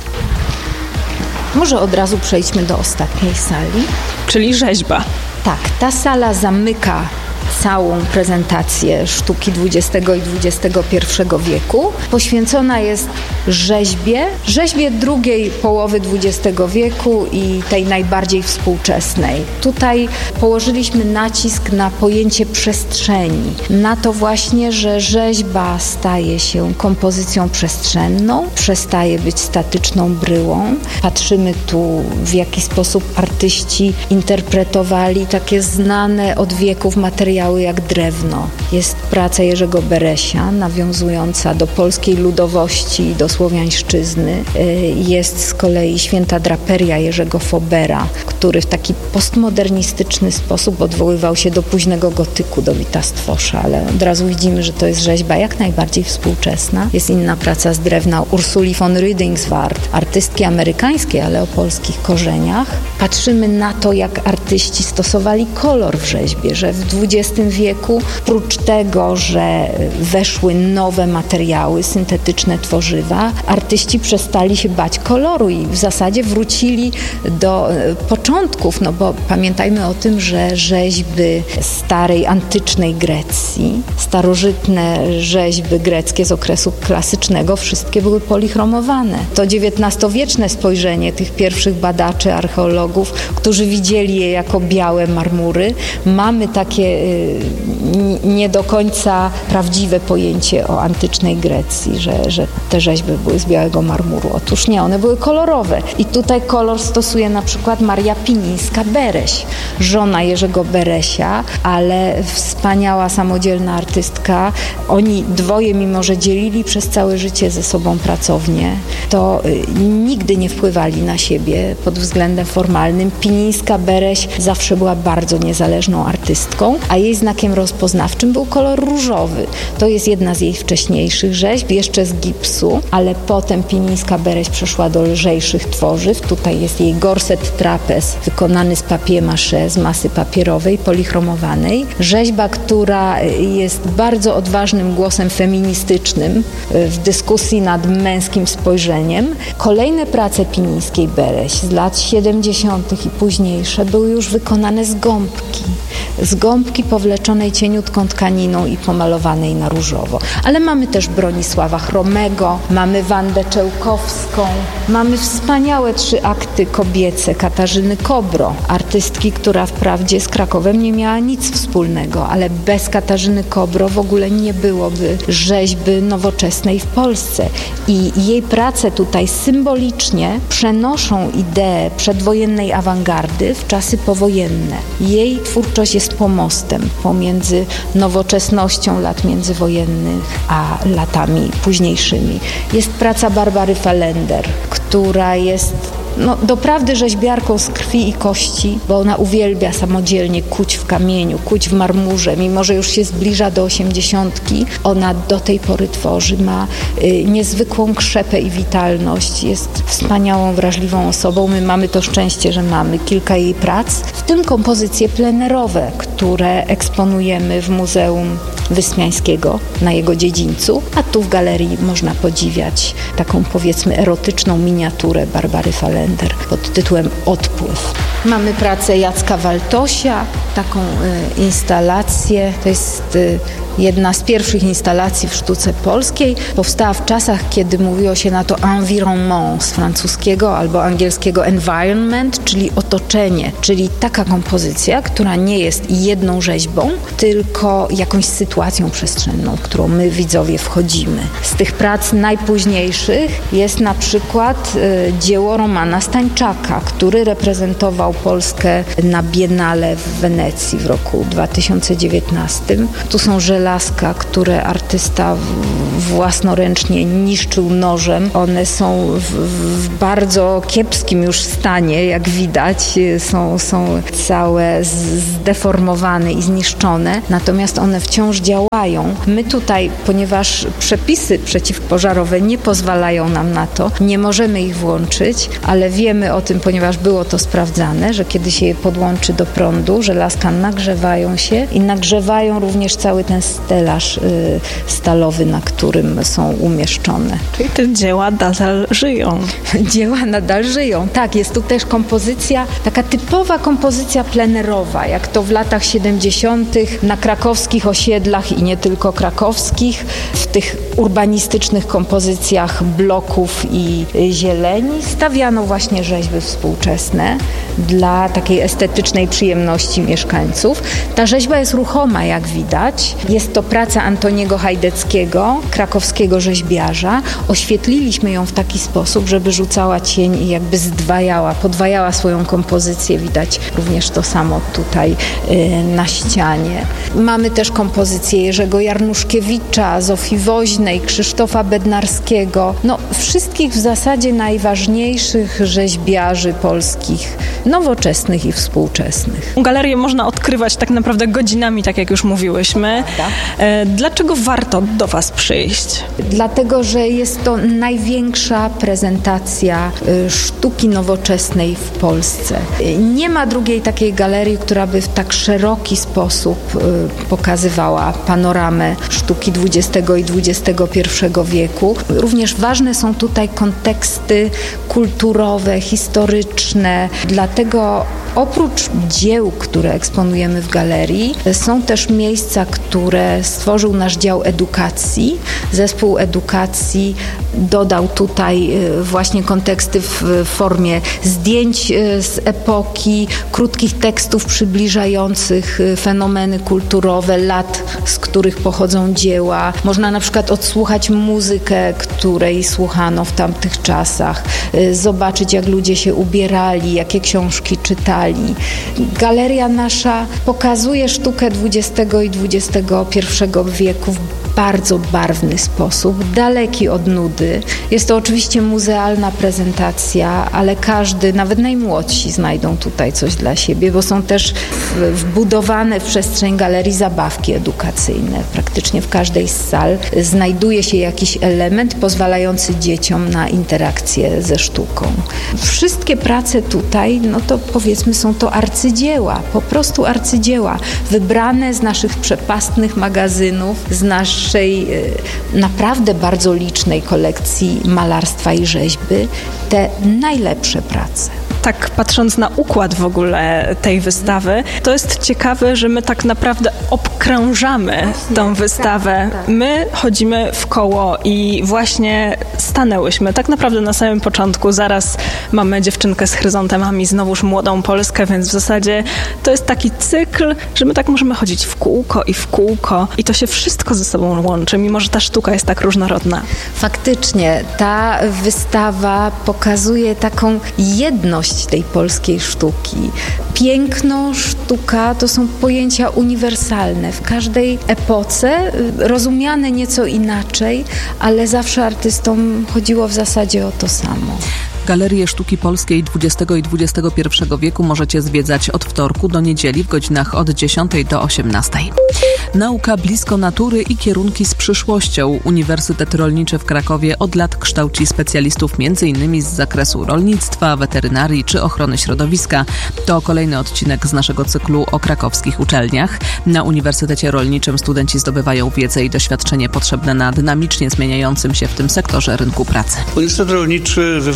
Może od razu przejdźmy do ostatniej sali. Czyli rzeźba. Tak, ta sala zamyka całą prezentację sztuki dwudziestego i dwudziestego pierwszego wieku. Poświęcona jest rzeźbie, rzeźbie drugiej połowy dwudziestego wieku i tej najbardziej współczesnej. Tutaj położyliśmy nacisk na pojęcie przestrzeni, na to właśnie, że rzeźba staje się kompozycją przestrzenną, przestaje być statyczną bryłą. Patrzymy tu, w jaki sposób artyści interpretowali takie znane od wieków materiały jak drewno. Jest praca Jerzego Beresia, nawiązująca do polskiej ludowości i do słowiańszczyzny. Jest z kolei Święta Draperia Jerzego Fobera, który w taki postmodernistyczny sposób odwoływał się do późnego gotyku, do Wita Stwosza, ale od razu widzimy, że to jest rzeźba jak najbardziej współczesna. Jest inna praca z drewna Ursuli von Rüdingswart, artystki amerykańskiej, ale o polskich korzeniach. Patrzymy na to, jak artyści stosowali kolor w rzeźbie, że w dwudziestym wieku, prócz tego, że weszły nowe materiały, syntetyczne tworzywa, artyści przestali się bać koloru i w zasadzie wrócili do początków, no bo pamiętajmy o tym, że rzeźby starej, antycznej Grecji, starożytne rzeźby greckie z okresu klasycznego, wszystkie były polichromowane. To dziewiętnastowieczne spojrzenie tych pierwszych badaczy, archeologów, którzy widzieli je jako białe marmury, mamy takie nie do końca prawdziwe pojęcie o antycznej Grecji, że, że te rzeźby były z białego marmuru. Otóż nie, one były kolorowe. I tutaj kolor stosuje na przykład Maria Pinińska-Bereś, żona Jerzego Beresia, ale wspaniała, samodzielna artystka. Oni dwoje, mimo że dzielili przez całe życie ze sobą pracownię, to nigdy nie wpływali na siebie pod względem formalnym. Pinińska-Bereś zawsze była bardzo niezależną artystką, a jej znakiem rozpoznawczym był kolor różowy. To jest jedna z jej wcześniejszych rzeźb, jeszcze z gipsu, ale potem Pinińska-Bereś przeszła do lżejszych tworzyw. Tutaj jest jej gorset trapez wykonany z papier-mâché, z masy papierowej, polichromowanej. Rzeźba, która jest bardzo odważnym głosem feministycznym w dyskusji nad męskim spojrzeniem. Kolejne prace Pinińskiej-Bereś z lat siedemdziesiątych i późniejsze były już wykonane z gąbki. Z gąbki powleczonej cieniutką tkaniną i pomalowanej na różowo. Ale mamy też Bronisława Chromego, mamy Wandę Czełkowską, mamy wspaniałe trzy akty kobiece Katarzyny Kobro, artystki, która wprawdzie z Krakowem nie miała nic wspólnego, ale bez Katarzyny Kobro w ogóle nie byłoby rzeźby nowoczesnej w Polsce. I jej prace tutaj symbolicznie przenoszą ideę przedwojennej awangardy w czasy powojenne. Jej twórczość jest pomostem pomiędzy nowoczesnością lat międzywojennych a latami późniejszymi. Jest praca Barbary Fallender, która jest no, doprawdy rzeźbiarką z krwi i kości, bo ona uwielbia samodzielnie kuć w kamieniu, kuć w marmurze. Mimo że już się zbliża do osiemdziesiątki, ona do tej pory tworzy, ma y, niezwykłą krzepę i witalność. Jest wspaniałą, wrażliwą osobą. My mamy to szczęście, że mamy kilka jej prac, w tym kompozycje plenerowe, które eksponujemy w Muzeum Wyspiańskiego na jego dziedzińcu, a tu w galerii można podziwiać taką, powiedzmy, erotyczną miniaturę Barbary Fallender pod tytułem Odpływ. Mamy pracę Jacka Waltosia, taką y, instalację. To jest y, Jedna z pierwszych instalacji w sztuce polskiej powstała w czasach, kiedy mówiło się na to environnement z francuskiego albo angielskiego environment, czyli otoczenie, czyli taka kompozycja, która nie jest jedną rzeźbą, tylko jakąś sytuacją przestrzenną, w którą my widzowie wchodzimy. Z tych prac najpóźniejszych jest na przykład y, dzieło Romana Stańczaka, który reprezentował Polskę na Biennale w Wenecji w roku dwa tysiące dziewiętnastym. Tu są żelazka, które artysta własnoręcznie niszczył nożem. One są w, w bardzo kiepskim już stanie, jak widać. Są, są całe zdeformowane i zniszczone, natomiast one wciąż działają. My tutaj, ponieważ przepisy przeciwpożarowe nie pozwalają nam na to, nie możemy ich włączyć, ale wiemy o tym, ponieważ było to sprawdzane, że kiedy się je podłączy do prądu, żelazka nagrzewają się i nagrzewają również cały ten stelaż y, stalowy, na którym są umieszczone. Czyli te dzieła nadal żyją. Dzieła nadal żyją. Tak, jest tu też kompozycja, taka typowa kompozycja plenerowa, jak to w latach siedemdziesiątych na krakowskich osiedlach i nie tylko krakowskich, w tych urbanistycznych kompozycjach bloków i zieleni stawiano właśnie rzeźby współczesne dla takiej estetycznej przyjemności mieszkańców. Ta rzeźba jest ruchoma, jak widać. Jest to praca Antoniego Hajdeckiego, krakowskiego rzeźbiarza. Oświetliliśmy ją w taki sposób, żeby rzucała cień i jakby zdwajała, podwajała swoją kompozycję. Widać również to samo tutaj y, na ścianie. Mamy też kompozycję Jerzego Jarnuszkiewicza, Zofii Woźnej, Krzysztofa Bednarskiego. No, wszystkich w zasadzie najważniejszych rzeźbiarzy polskich, nowoczesnych i współczesnych. Galerię można odkrywać tak naprawdę godzinami, tak jak już mówiłyśmy. Prawda? Dlaczego warto do Was przyjść? Dlatego, że jest to największa prezentacja sztuki nowoczesnej w Polsce. Nie ma drugiej takiej galerii, która by w tak szeroki sposób pokazywała panoramę sztuki dwudziestego i dwudziestego pierwszego wieku. Również ważne są tutaj konteksty kulturowe, historyczne. Dlatego oprócz dzieł, które eksponujemy w galerii, są też miejsca, które stworzył nasz dział edukacji. Zespół edukacji dodał tutaj właśnie konteksty w formie zdjęć z epoki, krótkich tekstów przybliżających fenomeny kulturowe lat, z których pochodzą dzieła. Można na przykład odsłuchać muzykę, której słuchano w tamtych czasach, zobaczyć, jak ludzie się ubierali, jakie książki czytali. Galeria nasza pokazuje sztukę dwudziestego i dwudziestego pierwszego wieku w bardzo barwny sposób, daleki od nudy. Jest to oczywiście muzealna prezentacja, ale każdy, nawet najmłodsi, znajdą tutaj coś dla siebie, bo są też wbudowane w przestrzeń galerii zabawki edukacyjne. Praktycznie w każdej z sal znajduje się jakiś element pozwalający dzieciom na interakcję ze sztuką. Wszystkie prace tutaj, no to powiedzmy, są to arcydzieła, po prostu arcydzieła, wybrane z naszych przepastnych magazynów, z naszej naprawdę bardzo licznej kolekcji malarstwa i rzeźby, te najlepsze prace. Tak patrząc na układ w ogóle tej wystawy, to jest ciekawe, że my tak naprawdę obkrążamy właśnie tą wystawę. Tak, tak. My chodzimy w koło i właśnie stanęłyśmy tak naprawdę na samym początku. Zaraz mamy dziewczynkę z chryzantemami, znowuż młodą Polskę, więc w zasadzie to jest taki cykl, że my tak możemy chodzić w kółko i w kółko i to się wszystko ze sobą łączy, mimo że ta sztuka jest tak różnorodna. Faktycznie, ta wystawa pokazuje taką jedność tej polskiej sztuki. Piękno, sztuka to są pojęcia uniwersalne. W każdej epoce rozumiane nieco inaczej, ale zawsze artystom chodziło w zasadzie o to samo. Galerię Sztuki Polskiej dwudziestego i dwudziestego pierwszego wieku możecie zwiedzać od wtorku do niedzieli w godzinach od dziesiątej do osiemnastej. Nauka blisko natury i kierunki z przyszłością. Uniwersytet Rolniczy w Krakowie od lat kształci specjalistów m.in. z zakresu rolnictwa, weterynarii czy ochrony środowiska. To kolejny odcinek z naszego cyklu o krakowskich uczelniach. Na Uniwersytecie Rolniczym studenci zdobywają wiedzę i doświadczenie potrzebne na dynamicznie zmieniającym się w tym sektorze rynku pracy. Uniwersytet Rolniczy wywodzi się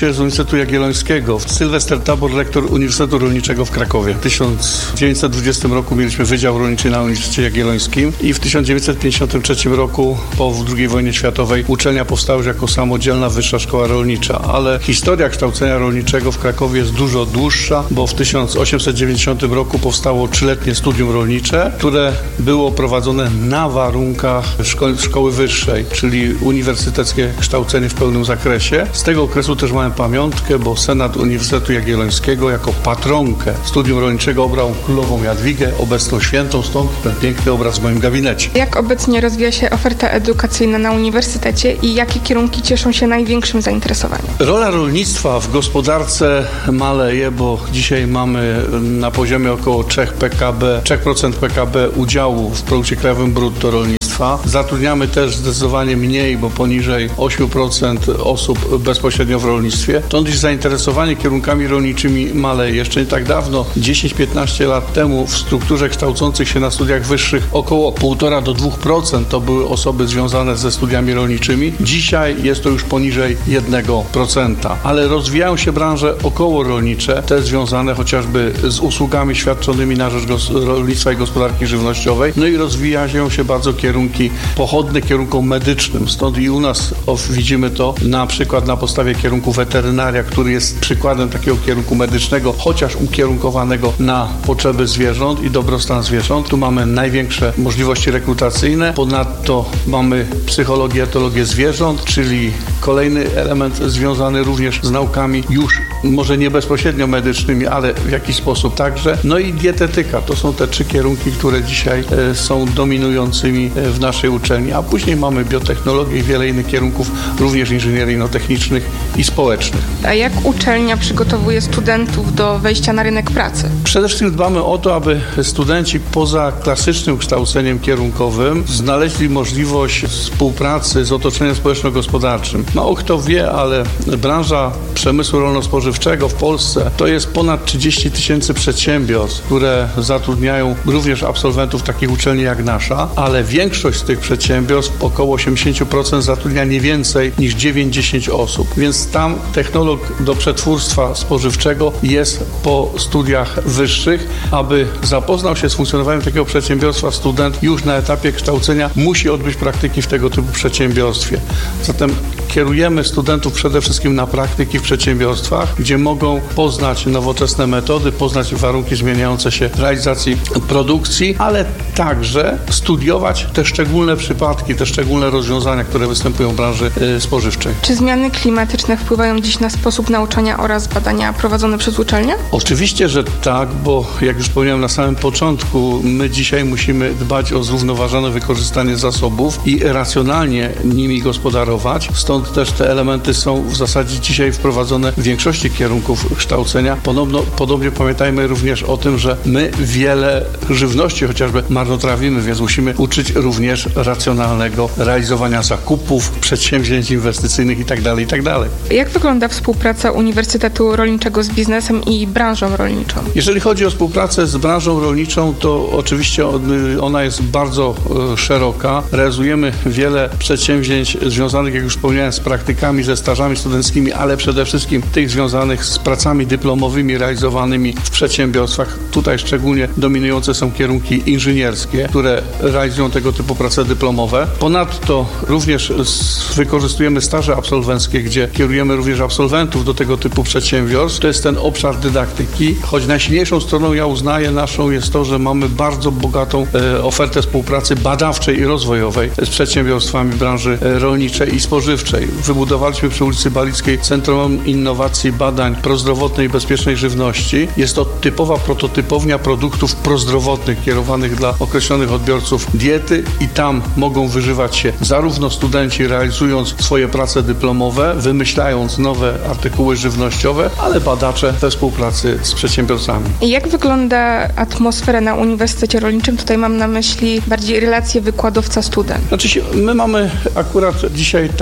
się z Uniwersytetu Jagiellońskiego. Sylwester Tabor, lektor Uniwersytetu Rolniczego w Krakowie. W tysiąc dziewięćset dwudziestym roku mieliśmy Wydział Rolniczy na Uniwersytecie Jagiellońskim i w tysiąc dziewięćset pięćdziesiątym trzecim roku po drugiej wojnie światowej uczelnia powstała już jako samodzielna wyższa szkoła rolnicza, ale historia kształcenia rolniczego w Krakowie jest dużo dłuższa, bo w tysiąc osiemset dziewięćdziesiątym roku powstało trzyletnie studium rolnicze, które było prowadzone na warunkach szko- szkoły wyższej, czyli uniwersyteckie kształcenie w pełnym zakresie. Z tego okresu też mamy pamiątkę, bo Senat Uniwersytetu Jagiellońskiego jako patronkę studium rolniczego obrał królową Jadwigę, obecną świętą, stąd ten piękny obraz w moim gabinecie. Jak obecnie rozwija się oferta edukacyjna na uniwersytecie i jakie kierunki cieszą się największym zainteresowaniem? Rola rolnictwa w gospodarce maleje, bo dzisiaj mamy na poziomie około trzy procent P K B udziału w produkcie krajowym brutto rolnictwa. Zatrudniamy też zdecydowanie mniej, bo poniżej osiem procent osób bezpośrednio w rolnictwie. Stąd iż zainteresowanie kierunkami rolniczymi maleje. Jeszcze nie tak dawno, dziesięć piętnaście lat temu w strukturze kształcących się na studiach wyższych około półtora do dwóch procent to były osoby związane ze studiami rolniczymi. Dzisiaj jest to już poniżej jednego procenta. Ale rozwijają się branże okołorolnicze, te związane chociażby z usługami świadczonymi na rzecz rolnictwa i gospodarki żywnościowej. No i rozwijają się bardzo kierunki pochodne kierunkom medycznym. Stąd i u nas o, widzimy to na przykład na podstawie kierunku weterynaria, który jest przykładem takiego kierunku medycznego, chociaż ukierunkowanego na potrzeby zwierząt i dobrostan zwierząt. Tu mamy największe możliwości rekrutacyjne. Ponadto mamy psychologię, etologię zwierząt, czyli kolejny element związany również z naukami już może nie bezpośrednio medycznymi, ale w jakiś sposób także. No i dietetyka. To są te trzy kierunki, które dzisiaj e, są dominującymi w naszej uczelni, a później mamy biotechnologię i wiele innych kierunków, również inżynieryjno-technicznych i społecznych. A jak uczelnia przygotowuje studentów do wejścia na rynek pracy? Przede wszystkim dbamy o to, aby studenci poza klasycznym kształceniem kierunkowym znaleźli możliwość współpracy z otoczeniem społeczno-gospodarczym. Mało kto wie, ale branża przemysłu rolno-spożywczego w Polsce to jest ponad trzydzieści tysięcy przedsiębiorstw, które zatrudniają również absolwentów takich uczelni jak nasza, ale większość z tych przedsiębiorstw, około osiemdziesiąt procent zatrudnia nie więcej niż dziewięćdziesiąt osób. Więc tam technolog do przetwórstwa spożywczego jest po studiach wyższych. Aby zapoznał się z funkcjonowaniem takiego przedsiębiorstwa, student już na etapie kształcenia musi odbyć praktyki w tego typu przedsiębiorstwie. Zatem kierujemy studentów przede wszystkim na praktyki w przedsiębiorstwach, gdzie mogą poznać nowoczesne metody, poznać warunki zmieniające się realizacji produkcji, ale także studiować te szczególne przypadki, te szczególne rozwiązania, które występują w branży y, spożywczej. Czy zmiany klimatyczne wpływają dziś na sposób nauczania oraz badania prowadzone przez uczelnię? Oczywiście, że tak, bo jak już powiedziałem na samym początku, my dzisiaj musimy dbać o zrównoważone wykorzystanie zasobów i racjonalnie nimi gospodarować. Stąd też te elementy są w zasadzie dzisiaj wprowadzone w większości kierunków kształcenia. Podobno, podobnie pamiętajmy również o tym, że my wiele żywności chociażby marnotrawimy, więc musimy uczyć również racjonalnego realizowania zakupów, przedsięwzięć inwestycyjnych itd., itd. Jak wygląda współpraca Uniwersytetu Rolniczego z biznesem i branżą rolniczą? Jeżeli chodzi o współpracę z branżą rolniczą, to oczywiście ona jest bardzo szeroka. Realizujemy wiele przedsięwzięć związanych, jak już wspomniałem, z praktykami, ze stażami studenckimi, ale przede wszystkim tych związanych z pracami dyplomowymi realizowanymi w przedsiębiorstwach. Tutaj szczególnie dominujące są kierunki inżynierskie, które realizują tego typu prace dyplomowe. Ponadto również wykorzystujemy staże absolwenckie, gdzie kierujemy również absolwentów do tego typu przedsiębiorstw. To jest ten obszar dydaktyki, choć najsilniejszą stroną, ja uznaję, naszą jest to, że mamy bardzo bogatą e, ofertę współpracy badawczej i rozwojowej z przedsiębiorstwami branży rolniczej i spożywczej. Wybudowaliśmy przy ulicy Balickiej Centrum Innowacji Badań Prozdrowotnej i Bezpiecznej Żywności. Jest to typowa prototypownia produktów prozdrowotnych kierowanych dla określonych odbiorców diety i tam mogą wyżywać się zarówno studenci realizując swoje prace dyplomowe, wymyślając nowe artykuły żywnościowe, ale badacze we współpracy z przedsiębiorcami. Jak wygląda atmosfera na Uniwersytecie Rolniczym? Tutaj mam na myśli bardziej relacje wykładowca-student. Znaczy, my mamy akurat dzisiaj taką sytuację,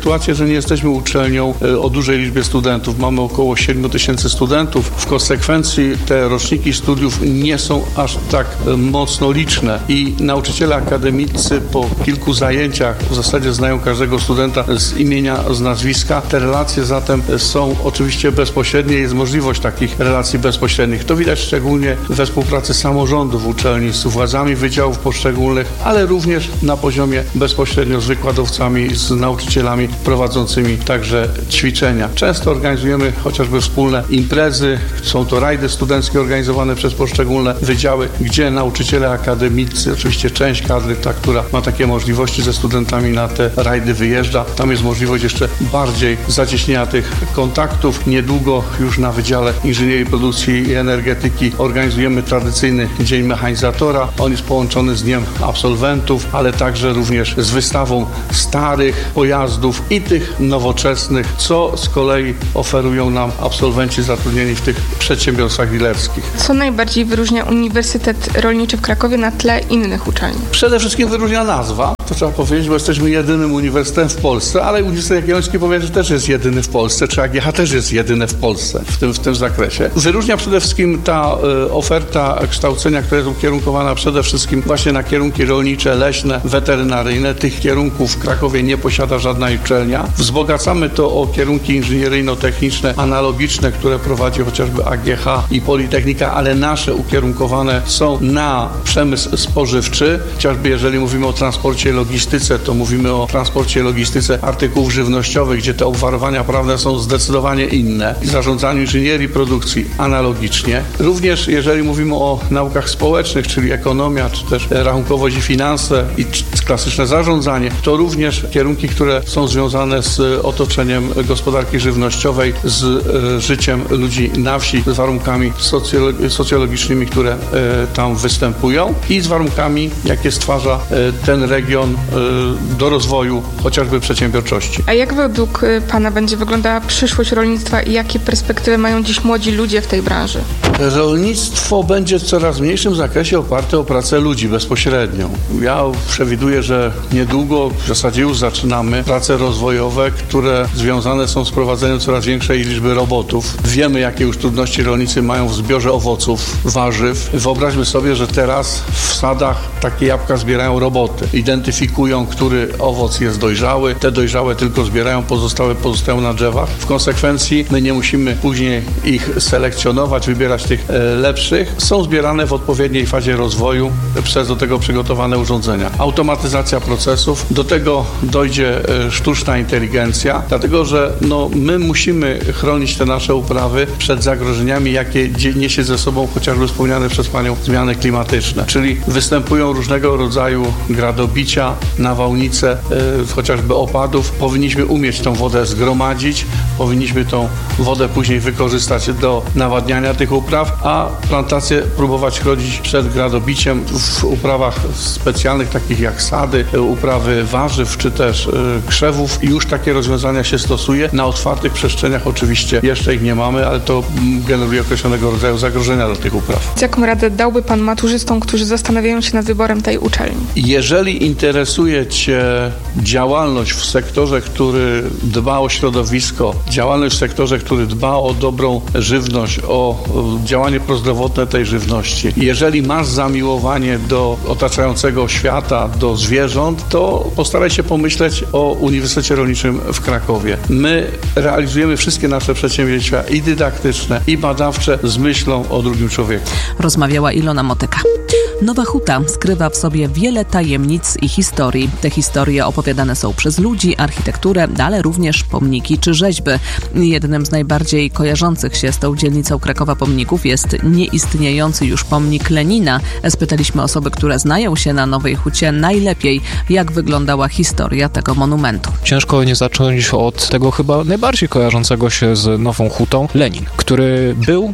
sytuację, że nie jesteśmy uczelnią o dużej liczbie studentów. Mamy około siedem tysięcy studentów. W konsekwencji te roczniki studiów nie są aż tak mocno liczne i nauczyciele akademicy po kilku zajęciach w zasadzie znają każdego studenta z imienia, z nazwiska. Te relacje zatem są oczywiście bezpośrednie. Jest możliwość takich relacji bezpośrednich. To widać szczególnie we współpracy samorządów uczelni z władzami wydziałów poszczególnych, ale również na poziomie bezpośrednio z wykładowcami, z nauczycielami prowadzącymi także ćwiczenia. Często organizujemy chociażby wspólne imprezy, są to rajdy studenckie organizowane przez poszczególne wydziały, gdzie nauczyciele akademicy, oczywiście część kadry, ta, która ma takie możliwości, ze studentami na te rajdy wyjeżdża. Tam jest możliwość jeszcze bardziej zacieśnienia tych kontaktów. Niedługo już na Wydziale Inżynierii Produkcji i Energetyki organizujemy tradycyjny Dzień Mechanizatora. On jest połączony z Dniem Absolwentów, ale także również z wystawą starych pojazdów i tych nowoczesnych, co z kolei oferują nam absolwenci zatrudnieni w tych przedsiębiorstwach dealerskich. Co najbardziej wyróżnia Uniwersytet Rolniczy w Krakowie na tle innych uczelni? Przede wszystkim wyróżnia nazwa, to trzeba powiedzieć, bo jesteśmy jedynym uniwersytetem w Polsce, ale Uniwersytet Jagielloński powie, że też jest jedyny w Polsce, czy A G H też jest jedyne w Polsce w tym, w tym zakresie. Wyróżnia przede wszystkim ta y, oferta kształcenia, która jest ukierunkowana przede wszystkim właśnie na kierunki rolnicze, leśne, weterynaryjne. Tych kierunków w Krakowie nie posiada żadna uczelnia. Wzbogacamy to o kierunki inżynieryjno-techniczne, analogiczne, które prowadzi chociażby A G H i Politechnika, ale nasze ukierunkowane są na przemysł spożywczy. Chociażby jeżeli mówimy o transporcie i logistyce, to mówimy o transporcie i logistyce artykułów żywnościowych, gdzie te obwarowania prawne są zdecydowanie inne. I zarządzaniu inżynierii produkcji analogicznie. Również jeżeli mówimy o naukach społecznych, czyli ekonomia, czy też rachunkowość i finanse i klasyczne zarządzanie, to również kierunki, które są związane z otoczeniem gospodarki żywnościowej, z e, życiem ludzi na wsi, z warunkami socjolo- socjologicznymi, które e, tam występują i z warunkami, jakie stwarza e, ten region e, do rozwoju chociażby przedsiębiorczości. A jak według Pana będzie wyglądała przyszłość rolnictwa i jakie perspektywy mają dziś młodzi ludzie w tej branży? Rolnictwo będzie w coraz mniejszym zakresie oparte o pracę ludzi bezpośrednią. Ja przewiduję, że niedługo, w zasadzie już zaczynamy, prace rozwojowe, które związane są z prowadzeniem coraz większej liczby robotów. Wiemy, jakie już trudności rolnicy mają w zbiorze owoców, warzyw. Wyobraźmy sobie, że teraz w sadach takie jabłka zbierają roboty. Identyfikują, który owoc jest dojrzały. Te dojrzałe tylko zbierają, pozostałe pozostają na drzewach. W konsekwencji my nie musimy później ich selekcjonować, wybierać tych e, lepszych. Są zbierane w odpowiedniej fazie rozwoju przez do tego przygotowane urządzenia. Automatyzacja procesów, do tego dojdzie e, sztuczna inteligencja, dlatego że no, my musimy chronić te nasze uprawy przed zagrożeniami, jakie niesie ze sobą chociażby wspomniane przez Panią zmiany klimatyczne, czyli występują różnego rodzaju gradobicia, nawałnice, e, chociażby opadów. Powinniśmy umieć tą wodę zgromadzić, powinniśmy tą wodę później wykorzystać do nawadniania tych upraw, a plantacje próbować chronić przed gradobiciem w uprawach specjalnych, takich jak sady, uprawy warzyw, czy też y, krzewów. I już takie rozwiązania się stosuje. Na otwartych przestrzeniach oczywiście jeszcze ich nie mamy, ale to generuje określonego rodzaju zagrożenia dla tych upraw. Jaką radę dałby Pan maturzystom, którzy zastanawiają się nad wyborem tej uczelni? Jeżeli interesuje Cię działalność w sektorze, który dba o środowisko, działalność w sektorze, który dba o dobrą żywność, o działanie prozdrowotne tej żywności. Jeżeli masz zamiłowanie do otaczającego świata, do zwierząt, to postaraj się pomyśleć o Uniwersytecie Rolniczym w Krakowie. My realizujemy wszystkie nasze przedsięwzięcia i dydaktyczne, i badawcze z myślą o drugim człowieku. Rozmawiała Ilona Motyka. Nowa Huta skrywa w sobie wiele tajemnic i historii. Te historie opowiadane są przez ludzi, architekturę, ale również pomniki czy rzeźby. Jednym z najbardziej kojarzących się z tą dzielnicą Krakowa pomników jest nieistniejący już pomnik Lenina. Spytaliśmy osoby, które znają się na Nowej Hucie najlepiej, jak wyglądała historia tego monumentu. Ciężko nie zacząć od tego chyba najbardziej kojarzącego się z Nową Hutą, Lenin, który był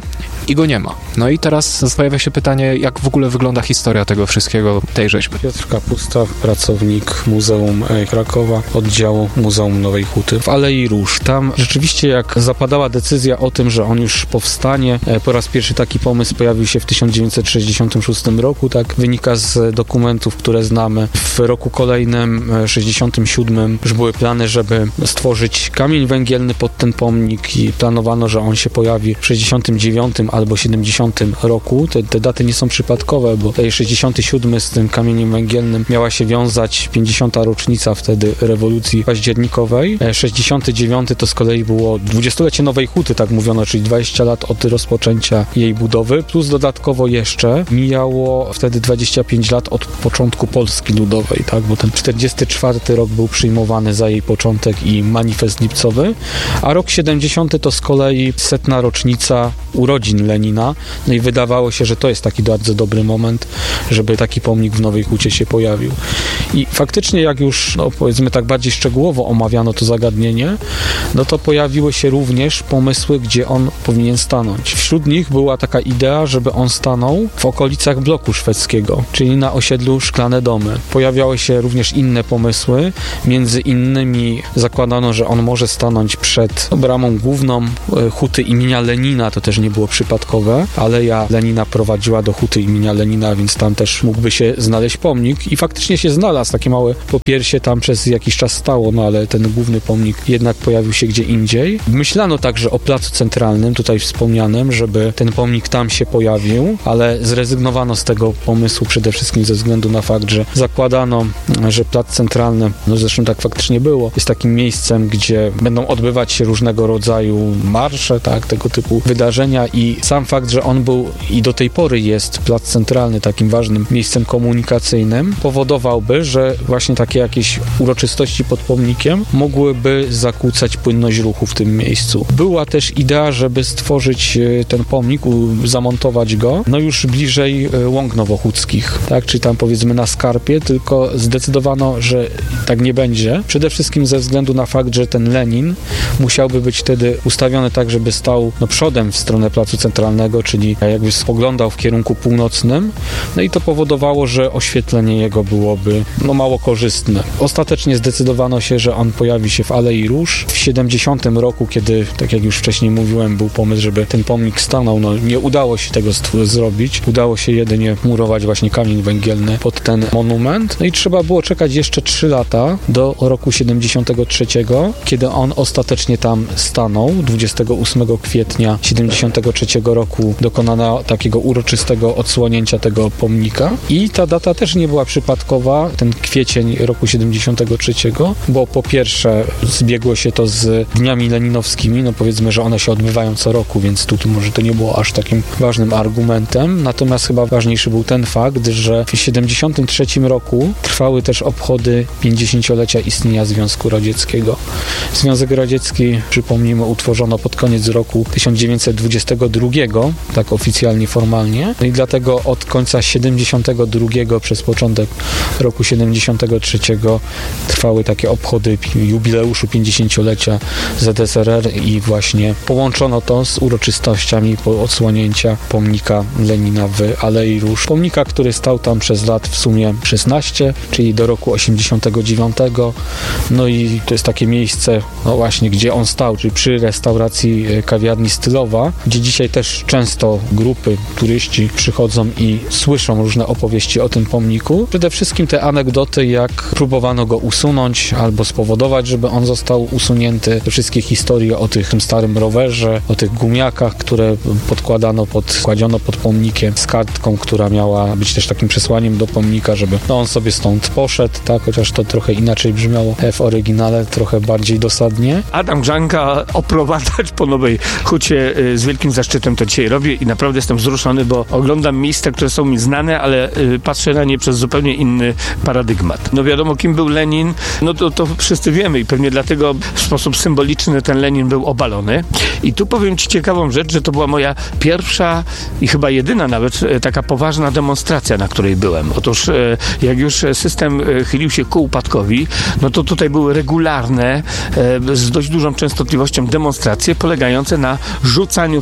i go nie ma. No i teraz pojawia się pytanie, jak w ogóle wygląda historia tego wszystkiego, tej rzeźby. Piotr Kapusta, pracownik Muzeum Krakowa, oddziału Muzeum Nowej Huty w Alei Róż. Tam rzeczywiście jak zapadała decyzja o tym, że on już powstanie, po raz pierwszy taki pomysł pojawił się w tysiąc dziewięćset sześćdziesiątym szóstym roku, tak wynika z dokumentów, które znamy. W roku kolejnym, sześćdziesiątym siódmym, już były plany, żeby stworzyć kamień węgielny pod ten pomnik i planowano, że on się pojawi w sześćdziesiątym dziewiątym albo siedemdziesiątym roku. Te, te daty nie są przypadkowe, bo tutaj sześćdziesiąty siódmy z tym kamieniem węgielnym miała się wiązać pięćdziesiąta rocznica wtedy rewolucji październikowej. sześćdziesiąty dziewiąty to z kolei było dwudziestolecie Nowej Huty, tak mówiono, czyli dwadzieścia lat od rozpoczęcia jej budowy, plus dodatkowo jeszcze mijało wtedy dwadzieścia pięć lat od początku Polski Ludowej, tak, bo ten czterdziesty czwarty rok był przyjmowany za jej początek i manifest lipcowy, a rok siedemdziesiąty to z kolei setna rocznica urodzin Lenina, no i wydawało się, że to jest taki bardzo dobry moment, żeby taki pomnik w Nowej Hucie się pojawił. I faktycznie jak już, no powiedzmy tak bardziej szczegółowo omawiano to zagadnienie, no to pojawiły się również pomysły, gdzie on powinien stanąć. Wśród nich była taka idea, żeby on stanął w okolicach bloku szwedzkiego, czyli na osiedlu Szklane Domy. Pojawiały się również inne pomysły, między innymi zakładano, że on może stanąć przed bramą główną huty imienia Lenina, to też nie było przypadkowe. Aleja Lenina prowadziła do huty imienia Lenina, więc tam też mógłby się znaleźć pomnik i faktycznie się znalazł. Takie małe popiersie tam przez jakiś czas stało, no ale ten główny pomnik jednak pojawił się gdzie indziej. Myślano także o placu centralnym, tutaj wspomnianym, żeby ten pomnik tam się pojawił, ale zrezygnowano z tego pomysłu przede wszystkim ze względu na fakt, że zakładano, że plac centralny, no zresztą tak faktycznie było, jest takim miejscem, gdzie będą odbywać się różnego rodzaju marsze, tak, tego typu wydarzenia i sam fakt, że on był i do tej pory jest plac centralny takim ważnym miejscem komunikacyjnym, powodowałby, że właśnie takie jakieś uroczystości pod pomnikiem mogłyby zakłócać płynność ruchu w tym miejscu. Była też idea, żeby stworzyć ten pomnik, zamontować go, no już bliżej Łąk Nowochódzkich, tak, czyli tam powiedzmy na Skarpie, tylko zdecydowano, że tak nie będzie. Przede wszystkim ze względu na fakt, że ten Lenin musiałby być wtedy ustawiony tak, żeby stał no, przodem w stronę Placu Centralnego, czyli jakby spoglądał w kierunku północnym, no i to powodowało, że oświetlenie jego byłoby no, mało korzystne. Ostatecznie zdecydowano się, że on pojawi się w Alei Róż. W siedemdziesiątym roku, kiedy, tak jak już wcześniej mówiłem, był pomysł, żeby ten pomnik stanął, no nie udało się tego zrobić. Udało się jedynie murować właśnie kamień węgielny pod ten monument. No i trzeba było czekać jeszcze trzy lata do roku siedemdziesiątego trzeciego, kiedy on ostatecznie tam stanął. dwudziestego ósmego kwietnia siedemdziesiątego trzeciego roku dokonano takiego uroczystego odsłonięcia tego pomnika i ta data też nie była przypadkowa, ten kwiecień roku siedemdziesiątego trzeciego, bo po pierwsze zbiegło się to z dniami leninowskimi, no powiedzmy, że one się odbywają co roku, więc tu, tu może to nie było aż takim ważnym argumentem, natomiast chyba ważniejszy był ten fakt, że w siedemdziesiątym trzecim roku trwały też obchody pięćdziesięciolecia istnienia Związku Radzieckiego. Związek Radziecki, przypomnijmy, utworzono pod koniec roku tysiąc dziewięćset dwudziestego drugiego, tak oficjalnie, formalnie, no i dlatego od końca siedemdziesiątego drugiego przez początek roku siedemdziesiątego trzeciego trwały takie obchody jubileuszu pięćdziesięciolecia Z S R R i właśnie połączono to z uroczystościami po odsłonięcia pomnika Lenina w Alei Róż. Pomnika, który stał tam przez lat w sumie szesnaście, czyli do roku osiemdziesiątego dziewiątego. No i to jest takie miejsce, no właśnie, gdzie on stał, czyli przy restauracji kawiarni Stylowa, gdzie dzisiaj też często grupy, turyści przychodzą i słyszą różne opowieści o tym pomniku. Przede wszystkim te anegdoty, jak próbowano go usunąć albo spowodować, żeby on został usunięty. Te wszystkie historie o tych, tym starym rowerze, o tych gumiakach, które podkładano pod, kładziono pod pomnikiem z kartką, która miała być też takim przesłaniem do pomnika, żeby no, on sobie stąd poszedł, tak, chociaż to trochę inaczej brzmiało w oryginale, trochę bardziej dosadnie. Adam Grzanka oprowadzać po Nowej Hucie z wielkim zaszczytem to dzisiaj robię i naprawdę jestem wzruszony, bo oglądam miejsca, które są mi znane, ale patrzę na nie przez zupełnie inny paradygmat. No wiadomo, kim był Lenin, no to, to wszyscy wiemy i pewnie dlatego w sposób symboliczny ten Lenin był obalony. I tu powiem Ci ciekawą rzecz, że to była moja pierwsza i chyba jedyna nawet taka poważna demonstracja, na której byłem. Otóż jak już system chylił się ku upadkowi, no to tutaj były regularne, z dość dużą częstotliwością demonstracje polegające na rzucaniu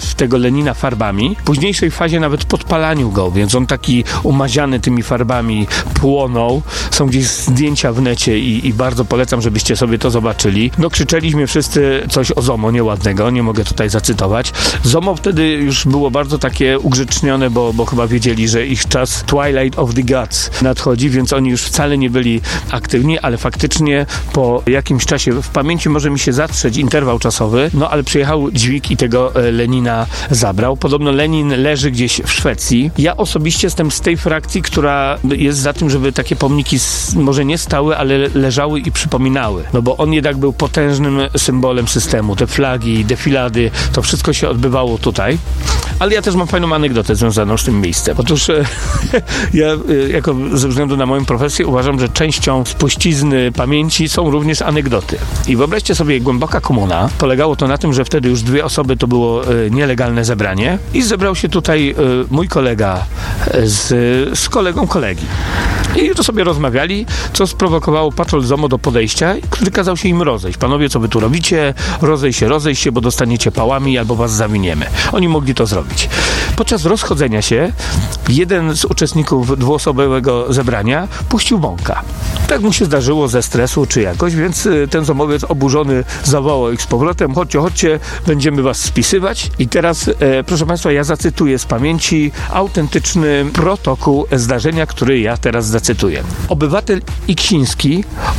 tego Lenina farbami. W późniejszej fazie nawet podpalaniu go, więc on taki umaziany tymi farbami płonął. Są gdzieś zdjęcia w necie i, i bardzo polecam, żebyście sobie to zobaczyli. No krzyczeliśmy wszyscy coś o ZOMO nieładnego, nie mogę tutaj zacytować. ZOMO wtedy już było bardzo takie ugrzecznione, bo, bo chyba wiedzieli, że ich czas Twilight of the Gods nadchodzi, więc oni już wcale nie byli aktywni, ale faktycznie po jakimś czasie w pamięci może mi się zatrzeć interwał czasowy, no ale przyjechał dźwig i tego Lenina zabrał. Podobno Lenin leży gdzieś w Szwecji. Ja osobiście jestem z tej frakcji, która jest za tym, żeby takie pomniki może nie stały, ale leżały i przypominały. No bo on jednak był potężnym symbolem systemu. Te flagi, defilady, to wszystko się odbywało tutaj. Ale ja też mam fajną anegdotę związaną z tym miejscem. Otóż ja jako ze względu na moją profesję uważam, że częścią spuścizny pamięci są również anegdoty. I wyobraźcie sobie, głęboka komuna. Polegało to na tym, że wtedy już dwie osoby to było nielegalne zebranie i zebrał się tutaj mój kolega z, z kolegą kolegi. I to sobie rozmawiali, co sprowokowało patrol ZOMO do podejścia, który kazał się im rozejść. Panowie, co wy tu robicie? Rozejść się, rozejść się, bo dostaniecie pałami albo was zawiniemy. Oni mogli to zrobić. Podczas rozchodzenia się jeden z uczestników dwuosobowego zebrania puścił bąka. Tak mu się zdarzyło ze stresu czy jakoś, więc ten zomowiec oburzony zawołał ich z powrotem: chodźcie, chodźcie, będziemy was spisywać. I teraz, e, proszę państwa, ja zacytuję z pamięci autentyczny protokół zdarzenia, który ja teraz zacytuję. Obywatel Iksiński